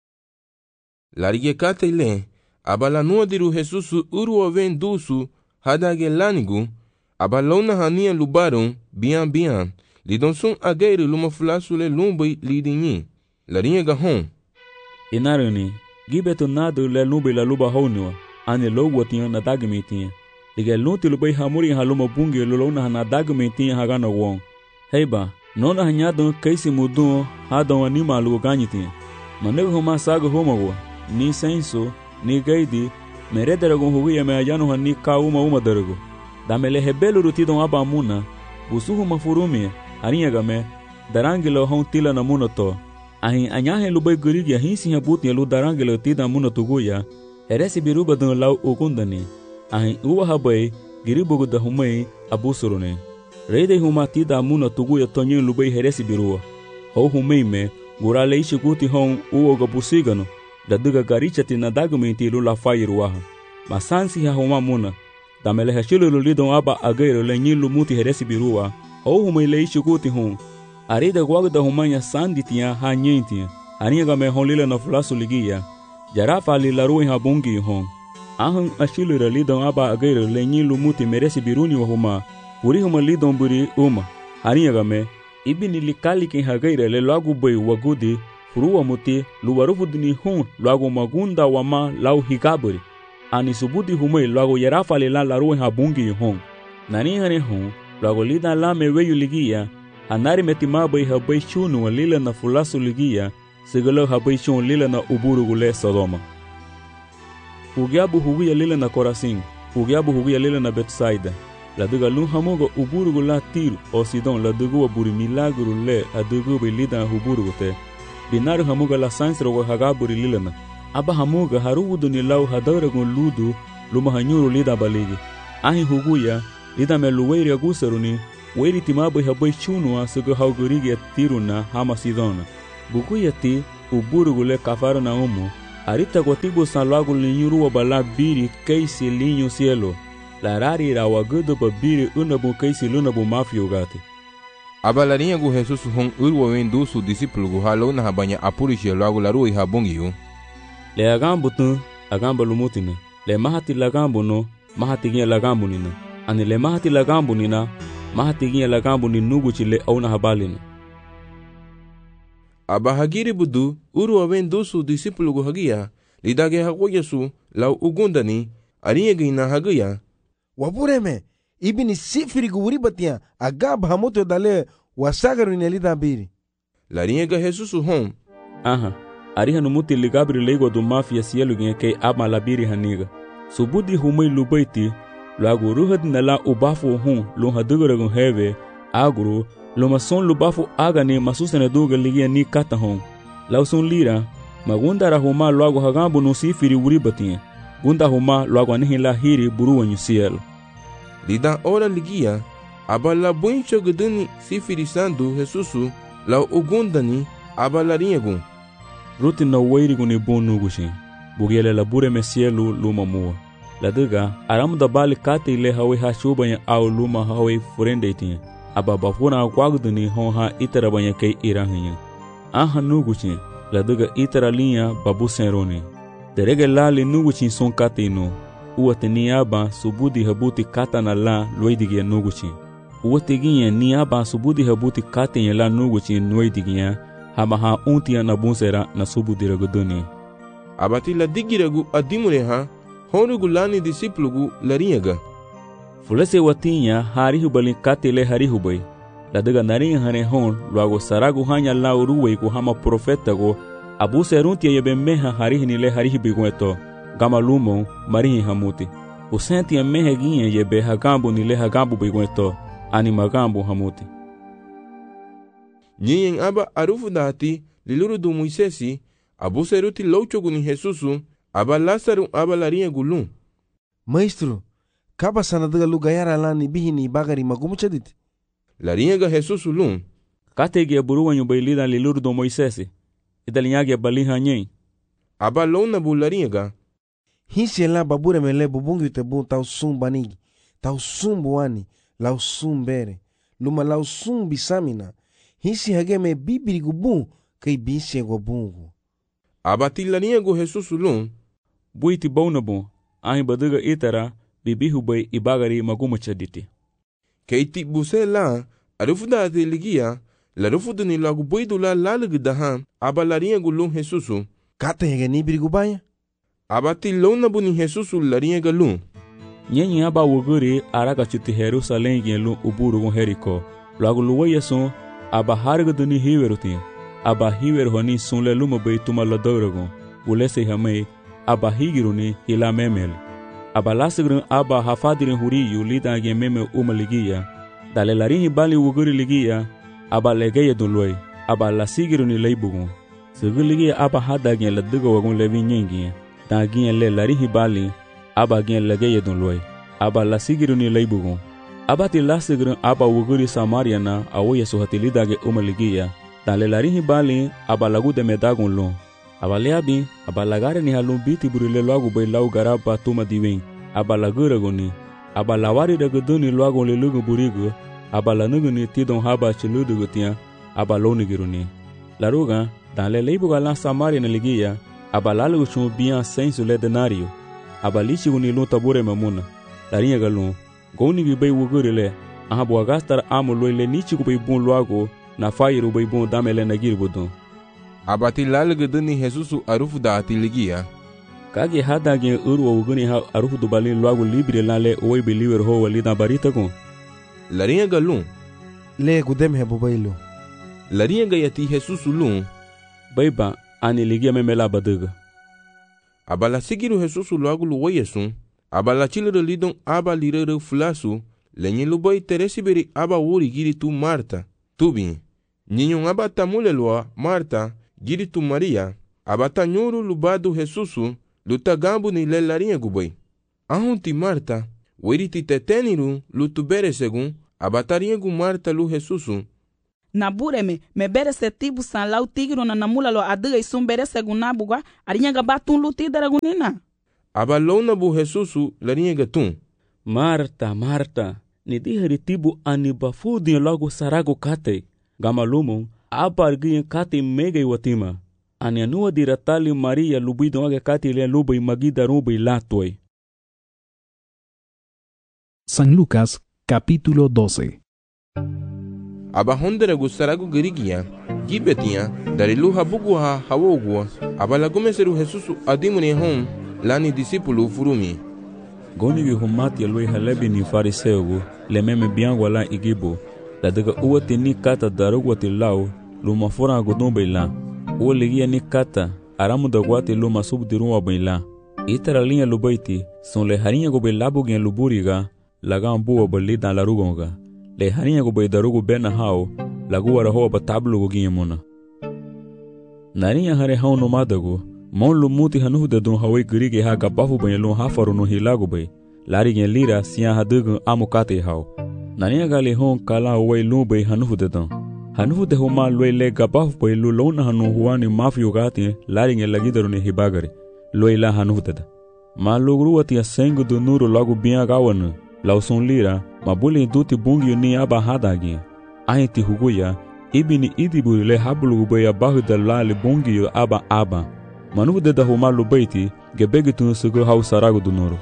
Larige katele, aba la nua diru Jesusu uru ven dusu hadage lanigu, aba lona hania lubaron bian. Lidon sun agere luma fulasu le lumbai lidinyi. Larinha ga hon. Inarani, gibeto nadu le lumbai la luba honua, ane lo watiyan na dagmetinha. Liga lunti lubai hamuri haluma bungi lulona na dagmetinha hagana won. Heiba, nona hanyadon kaisi mudun hadon anima lugo ganyitinha. Manego homa sago homago, ni senso, ni gaidi, merederagon hugia me ayano hani ka uma darago. Damele hebelu rutidon aba muna, busuhu mafurumia. Harinha game, darangelo hon tila na munoto. Ahin anyahe lubai gurigi ahinsi habuti lu darangelo tida munoto guya. Heresi biruba dun lau ukundani. Ahin uwa habai giribugu da humai abusurune. Reide huma tida munoto guya tonyin lubai heresi birua. Ho humai me, gurale ishi guti hon uoga busigano. Daduga garichati na dagumenti lu la fairuaha. Masansi ha huma muna. Damele hashilu lidon aba agayro le nyin lumuti heresi birua. Ou humai lei chukuti hum. Arida guagda humanya sanditia ha nyentia. Harinha game honlila na fulasu ligia. Jarafa li larui habungi hum. Ahang ashilura lidon aba agaira lenyi lumuti meresi biruni wa huma. Uri huma lidon buri uma. Harinha game. Ibini likali ken hagaira le lagu bai wagudi. Furua muti luwarufudini hum lagu magunda wama lau higaburi. Ani subudi humai lagu jarafa li la larui habungi hum. Nani hane hum. Luego lida la me weyu ligia, anari metimabai habai shunu lila na fulasu ligia, sigalo habai shun lila na uburu gule Sodoma. Hugiabu hugia lila na Korasin, hugiabu hugia lila na Betsaida. La duga lun hamoga uburu gula Tiro o Sidon la dugu buri milagru le a dugu bi lida huburu gute. Binaru hamoga la sansro wa hagaburi lila na. Aba hamoga harudu ni lau hadaragun ludu luma hanyuru lida baligi. ahi huguya lida me luweiri agusaruni weiri timabai habai chunua sugu haugurigi tiruna hama sidona buguya ti uburugule kafaro na umu arita gotibu san logo linhuru bala biri keisi linho cielo larari rawagudo ba biri unabu keisi lunabu mafio gati abalarinha gu Jesus hon urwa wendu su discípulo gu halo na habanya apurishi logo laru i habongiu le agambu tu agambu lumutina le mahati lagambu no mahati ginha lagambu nina ani le mahati lagambu nina mahati ginha lagambu ni nugu chile au na habalina abahagiri budu urwa wendu su discípulo gu hagia lidage hagoyesu lau ugundani arinha gina hagia wabureme ibini sifiri gu uribatia agab hamoto dale wasagaru ni lida biri larinha ga Jesus hon aha ariha numuti ligabri lego do mafia cielo ginha ke ama labiri haniga subudi humai lubaiti lagu ruhad nala ubafu hon lo hadugara gun heve agro lo mason lubafu agani masusene duga ligia ni kata hon lausun lira magundara huma lagu hagambu no sifiri uribatia gunda huma lagu anihila hiri buruwa nyusielo lida ora ligia abala buncho guduni sifiri sandu Jesusu lau ugundani abalarinha gun ruti na weiri guni bonu gushi bugiele la bure mesielu luma mua ladiga aramu da bali kate ile hawe ha shubanya au luma hawe furende tinya ababa funa kwagduni hon ha itara banya kei irahinya aha nuguchi ladiga itara linha babu senroni derege lali nuguchi son kate no uwate niaba subudi habuti kata na la loidigia nuguchi uwate ginha niaba subudi habuti kate la nuguchi noidigia hamaha untia na bunsera na subudira guduni abati la digiragu adimureha honugu lani discípulo larinhaga fulese watinya harihu balin katele harihu bai ladaga narinha hane hon luago saragu hanya la uruwe ku hama profeta go abuseruntia yebemeha harihi nile harihi bigueto gama lumo marihi hamuti usentia mehe ginha yebe hagambu nile hagambu bigueto anima gambu hamuti Nyen aba arufu dati liluru do Moisesi abuseruti louchogu ni Jesusu aba Lázaro aba larinha gulum maestro kaba sanadaga lugayara lani bihini bagari magumuchadit larinha ga Jesusu lum katege buruwanyu bailida liluru do Moisesi idalinyage baliha nyen aba lona bu larinha ga hinsi la babure mele bubungu tebu tau sumbanigi tau sumbuani lau sumbere luma lau sumbisamina hinsi hageme bibiri gubun kai binsi go bungu abati larinha go Jesusu lum buiti bonabu ahi badaga itara bibihu bai ibagari magumuchaditi keiti buse la arufu dati ligia la rufu duni lagu boidu la lalugu dahan aba larinha go lum Jesusu kata hege nibiri gubaya abati lona bu ni Jesusu larinha ga lum nyenyi aba woguri araga chuti Jerusalem gen lum uburu gon Heriko lagu luwa yesu aba harga duni hiweruti aba hiwer honi sunle luma bai tuma la dawragon ulese hamai aba higiruni hila memel aba lasigrin aba hafadirin huriyu lida ge meme umaligia dale larini bali wuguri ligia aba legeye dunloi aba lasigiruni leibugun sigiligia aba hada gen la digo wagun levi nyengi da gen le larini bali aba gen legeye dunloi aba lasigiruni leibugun abati lasigrin aba wuguri Samaria na awo yesu hatilidage umaligia dale larini bali aba lagu de medagun lo aba leabi aba lagare ni halum biti burile loagu bai lau garaba tuma diwen aba lagura goni aba lawari daga duni loagu le lugu burigu aba lanuguni tidon haba chiludu gutia aba lonigiruni laruga dale leibuga la Samaria na ligia aba lalugu chum bien sensu le denario aba lichi guni lu tabure mamuna larinha galun goni bi bai wugurile aha bo gastar amu loile nichi ku bai bun loago na fairu bai bun damele na girbudun abati lalugu duni Jesusu arufu dati ligia kage hadage urwa wuguni ha arufu do balin loago libre lale oi be liver ho walida barita gon larinha ga lum le gudem he bobailu larinha ga yati Jesusu lum baiba ani ligia memela badaga abala sigiru Jesusu loago luwa yesu abala chilero lidon aba lirere fulasu lenye lubai teresiberi aba wuri giri tu Marta tubi nyinyon aba tamule loa Marta giri tu Maria abata nyuru lubadu Jesusu luta gambu ni le larinha gubai ahunti Marta Weriti teteniru lutu bere segun abatariengu Marta lu Jesusu. Na bureme me bere setibu san lau tigro na namula lo adega isum bere segun nabugwa arienga batun luti daragunina. Abalona bu Jesusu larienga tun. Marta, Marta, ni diheri tibu anibafudi logo sarago kate. Gamalumon apargien kate mega iwatima. Anianua diratali Maria lubido age kate le lubai magida rubai latoi. San Lucas, capítulo 12. Abahondere gusarago girigia, gibetia, dariluha buguha hawogua, abalagomeseru Jesusu adimune hon, lani disipulu furumi. Goni humati aloi halebi ni fariseugu, le meme biangwa la igibu, la daga uwati ni kata darugwati lau, luma fura agudumbe la, uwa ligia ni kata, aramu dagwati luma subdiruwa baila. Itara linha lubaiti, son le harinha gobe labu gen luburiga, laga buwa bali dan larugonga. Le harinha gobe darugu bena hao, lagu wara hoa batablu gogi muna. Narinha hare hao no madagu, mon lumuti hanuhu de dun hawai girige ha gabafu banyan lun hafaru no hilagu bay. Lari gen lira siya hadugun amukate hao. Narinha gali hon kala hawai lun bay hanuhu de dun. Hanuhu de homa lwe le gabafu bay lu lona hanu huwani mafiyo gati lari gen lagidaru ne hibagari. Lwe la hanuhu de da. Ma lugruwati ya sengu du nuru lagu biya gawana. Lauson lira, mabuli duti bungi ni aba hadagi. Ahiti huguya, ibini idiburi le habulu baya bahu da lali bungi yo aba. Manu de da humalu baiti, gebegi tunu sugu hau saragu du nuru.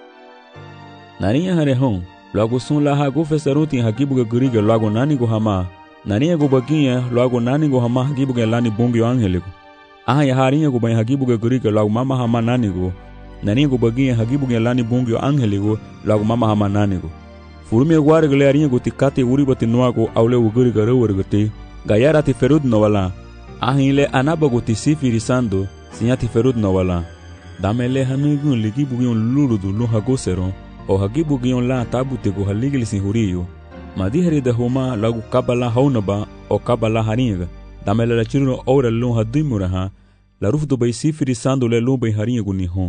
Nariya hare hon, lagu sun la hagu fesaruti hagibuga guriga lagu nani go hama. Nariya go bagiya lagu nani go hama hagibuga lani bungi yo angeligo. Ya hariya go baya hagibuga guriga lagu mama hama nani go. Nani go bagiya hagibuga lani bungi yo angeligo lagu mama hama nani go. Furumi gware gale ariya go tikate uribati nuago aule uguriga rewargati. Gayara ti ferud no wala. Ahile anabago ti sifiri sando. Sinyati ferud no wala. Damele hanugun ligibugion luludu lu hagosero. O hagibugion la tabute go haligili sin huriyo. Madihari de homa lagu kabala haunaba o kabala haringa. Damele la chiruno ora lu hadimuraha. La rufdu bay sifiri sando le lu bay haringa ni hon.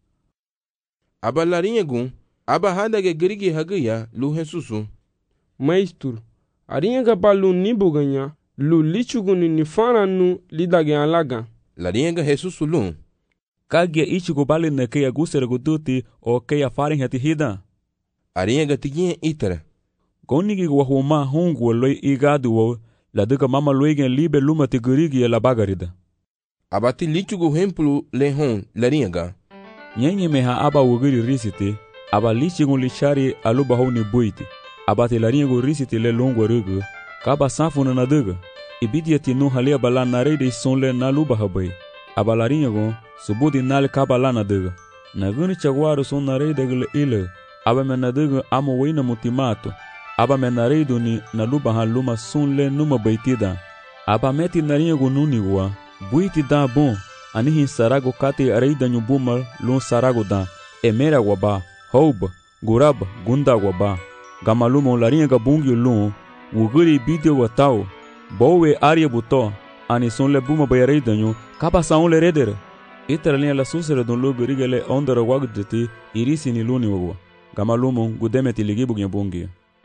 Aba laringa aba hadage gerigi hagaya lu Jesusu. Maestro, aringa balu nibuganya lu lichuguni ni faranu lidage alaga. Laringa Jesusu lu. Kagia ichigo bali na kaya gusere guduti o kaya farin hati hida. Aringa tigien itara. Gonigi wahuma hongu loi igadu wo la duka mama loigen libe luma tigurigi la bagarida. Abati lichugo hemplu le hon laringa. Nyenye meha aba wugiri risiti, aba lichigo lishari aluba honi buiti. Abati laringo risiti le longo rugu, kaba sanfuna na duga. Ibidia tinu halia bala narede sonle naluba habai. Aba laringo subudi nal kaba lana duga. Naguni chagwaru son narede gile ile. Aba menaduga amo wina mutimato. Aba menaredo ni naluba haluma sonle numa baitida. Aba meti naringo nunigwa. Buiti da bon. Anihin sarago kate areida nyubumal lun sarago da. Emera waba. Houba. Gurab. Gunda waba. Gamalumo laringa bungi lun. Wuguri bideo watao. Bowe aria buto. Ani son le buma bayareida nyu. Kaba saun le redere. Itara linha la susere don logo rigele ondara wagdeti. Irisi ni luni wagwa. Gamalumo gudemeti ligibu bungi.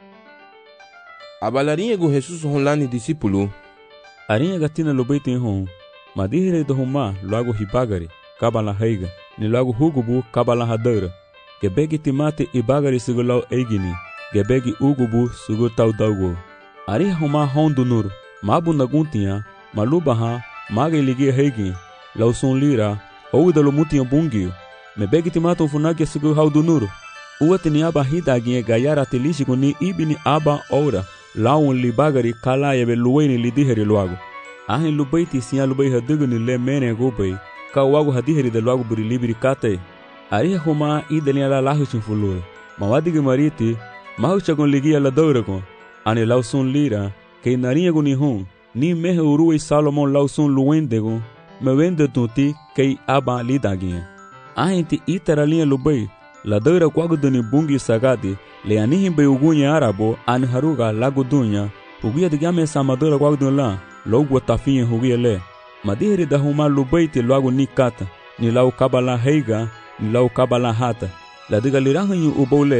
Abalarinha go Jesus honlani discípulo. Arinha gatina lobeiti hon. Madihire do homa logo hibagari. Kabala heiga. Ni logo hugubu kabala hadara. Gebegi timate ibagari sugulau eigini. Gebegi ugubu sugu tau daugo. Ariha homa hon do nur. Mabu naguntia. Malubaha. Maga iligi heigi. Lauson lira. Ouda lomutia bungi. Mebegi timate ufunagi sugu hau do nur. Uatini aba hidaginha gayara telishi ni ibini aba ora. Laun libagari kala yebe luweni lidiheri luago. Ahin lubaiti siya lubai haduguni le mene gubay. Ka wago hadiheri de luago buri libiri kate. Ariha homa ideliya la lahu chunfulure. Mawadigi mariti. Mahu chagon ligia la dauragon. Ani lausun lira. Kei narinha guni hon. Ni mehe uruwe Salomon lausun luwendegon. Me wende tunti kei aba lidaginha. Ahin ti itara linha lubai. La daura kwaguduni bungi sagadi. Le anihin be ugunya arabo an haruga lagudunya uguya digame samadora kwagdunla logo tafinha hugia le madihiri da huma lubaiti logo nikata ni lau kabala heiga ni lau kabala hata la diga lirahanyu ubole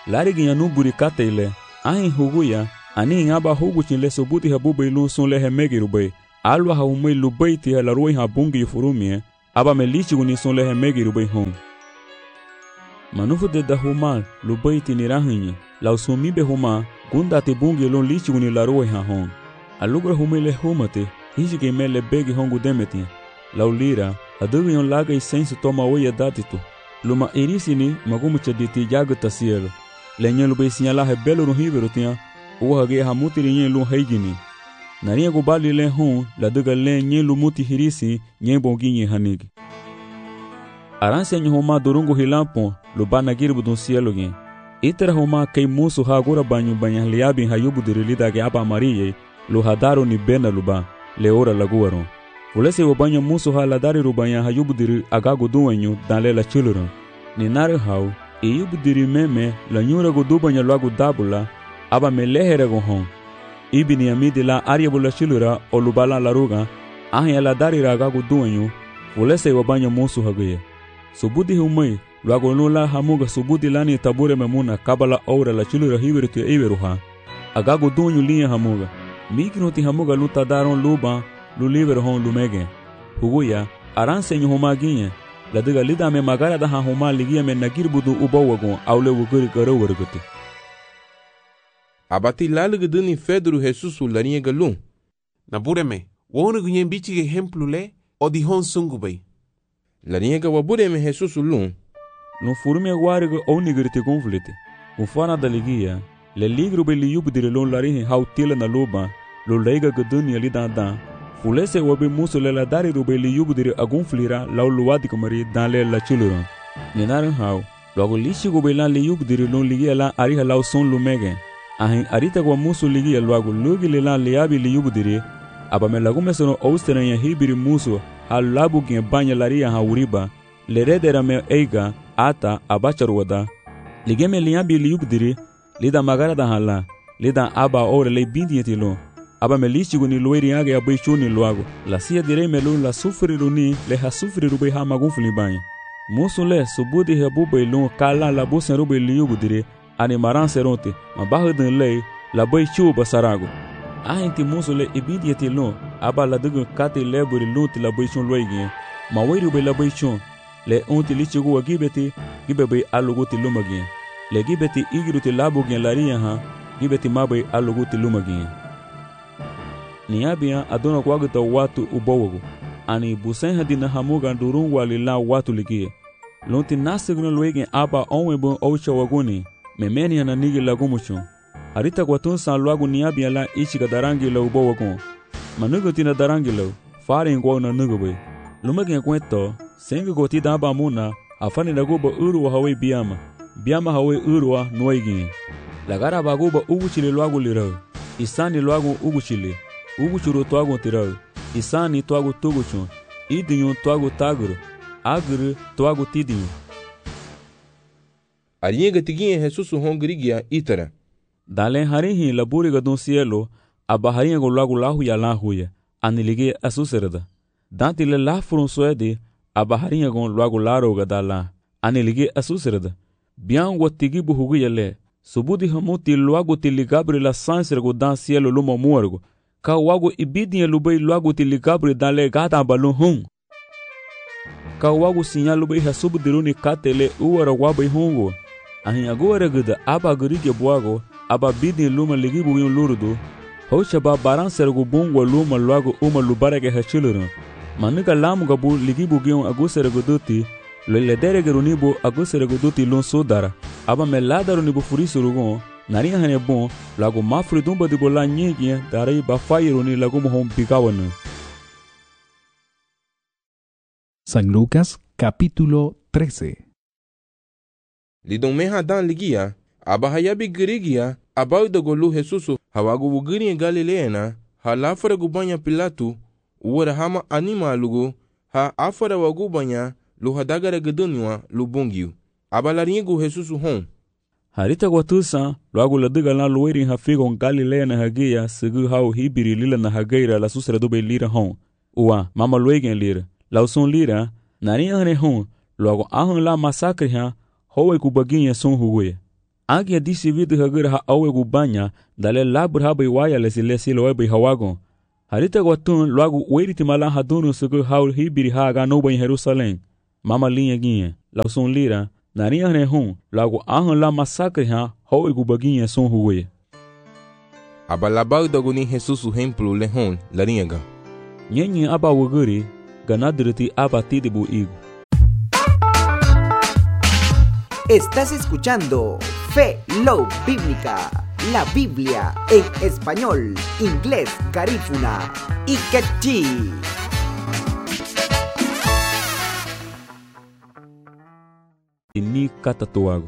lari ginha nu buri katele ahin huguya ani aba huguchin le sobuti habubai lu sun le hemegiru bai alwa ha umai lubai ti la roi ha bungi furumie aba melichi guni sun le hemegiru bai hon manufu de dahuma lubai ti nirahinye la usumi be huma gunda te bungi lon lichi guni la roi ha hon alugra humai le humate hiji ke mele begi hongu demeti la ulira adugi on laga i sensu toma oia datitu luma irisini magumu chaditi jaga tasielo lenye lubai sinyala he belo no hiveru tia uwage hamutiri nye lu haigini nariya go bali le hon la daga le nye lu muti hirisi nye bongi nye hanigi aranse nye homa dorungo hilampo lu bana girbu dun sielo gen itera homa kei musu hagura banyu banya liabi hayubu dirilida ge aba mariye lu hadaro ni bena luba le ora laguaron fulese wo banya musu ha ladari rubanya hayubu diri agago duwanyu dan le la chuluron ni nare hau iyubu diri meme la nyura go dubanya lagu dabula aba melehere go hon ibini amidi la aria bula chilura o lubala la ruga ahi ala dari raga go duanyu fulese wo banya musu hagaye subudi humai lago no la hamuga subudi lani tabure memuna kabala ora la chilura hivertu iveruha agago duanyu linha hamuga mikinoti hamuga luta daron luba luliver hon lumege huguya aranse nyu homaginye la diga lida me magara da homa ligia me nagirbudu ubawago awle wuguri garo werguti abati lalgduni Pedro Jesus larinha galum na bureme wonu gunye bichi exemplo le o di hon sungu bai larinha ga wabureme Jesus lum no furume guarga onigirti conflite ufana da ligia le ligro be liubu dire lon larinha hautila na loba lo leiga gduni ali da fulese wabe muso le la dari rube liubu dire agunflira law luwadi kumari dan le la chuluron nenaran haw logo lishi go be la liubu dire lon ligia la ariha law son lumege ahin arita kwa musu ligi ya luagu lugi lila liabi liyubu diri aba me lagu mesono austera ya hibiri musu hal labu gen banya laria ha uriba leredera me eiga ata abacharu wada ligeme liabi liyubu diri lida magara da hala lida aba ore le bindi yetilo aba me lichi guni lueri age ya baichuni luagu la sia dire me lu la sufri runi le ha sufri rubai ha magunfli banya musu le subudi hebu bailun kala la busen rubai liyubu diri ani maran seronte ma bahudun lei la bai chu basarago ahinti musule ibidiyeti lo aba la dugu kati leburi luti la bai chun loigi ma weiru be la bai chun le unti lichigu wa gibeti gibebe aluguti lumagi le gibeti igiruti labu gen laria ha gibeti mabai aluguti lumagi niabia adona kwagita watu ubowogo ani busen hadina hamuga ndurun walila watu ligie lonti nasigno loigi aba onwebo oucha waguni memeni ana nigi lagumucho harita kwatun san luagu niabia la ichiga darangi la ubo wagon manugo tina darangi la fare ngwa na nugobe lumage kwento sengi goti daba muna afani naguba uru wa hawe biama hawe uru wa noigi lagara baguba uguchile luagu lirao isani luagu uguchuru tuagu tirao isani tuagu tugucho idinyo tuagu taguru aguru tuagu tidinyo arinha gatiginha Jesus hongrigia itara dale harihi laburi gadun cielo aba harinha go lagu lahu ya lahuya anilige asuserda danti le la furun suede aba harinha go lagu laro gadala anilige asuserda bian watigi buhugu yele subudi hamuti lagu tiligabri la sanser go dan cielo luma muergo ka wago ibidinha lubai lagu tiligabri dale gata balun hum ka wago sinyalu bai hasubu diruni katele uwara wabai hungo ahin agora gada aba gurige buago aba bidin luma ligi bugun lurudu hocha ba baran sergo bungwa luma luago uma lubarage hachiluru manuka lamu gabu ligi bugun agusere goduti le dere gerunibo agusere goduti lon sodara aba meladaru nibu furisurugo nari hane bon lago mafri dumba di bola nyegi darai ba fairuni lago mohom bigawana. San Lucas capítulo 13. Lidon meha dan ligia aba hayabi girigia aba dogolu Jesusu hawagu wugiri Galileena ha lafara gubanya Pilatu uwara hama anima lugu ha afara wagubanya lu hadagara gedunwa lubungiu aba laringu Jesusu hon harita kwatusa luagu ladiga na luweri ha figo Galileena hagia sigu hau hibiri lila na hageira la susra dube lira hon uwa mama luegen lira lauson lira nari hane hon luagu ahun la masakri ha howe kubaginha son huwe Agia disi vidu hagur ha awe gubanya dale labur ha bai waya lesi loe bai hawagon. Harita watun loagu weriti malan hadunu sugu haul hibiri ha ga no bai Jerusalém. Mama linha guinha, lausun lira, narinha rehun, loagu ahun la massacre ha hau gubaguinha son huwe. Abalabau doguni Jesus o templo lehon laringa. Nyenye aba wuguri ganadriti aba tidibu igu. Estás escuchando Fe Love Bíblica, la Biblia en español, inglés, garífuna y quechí. Ini kata tuago.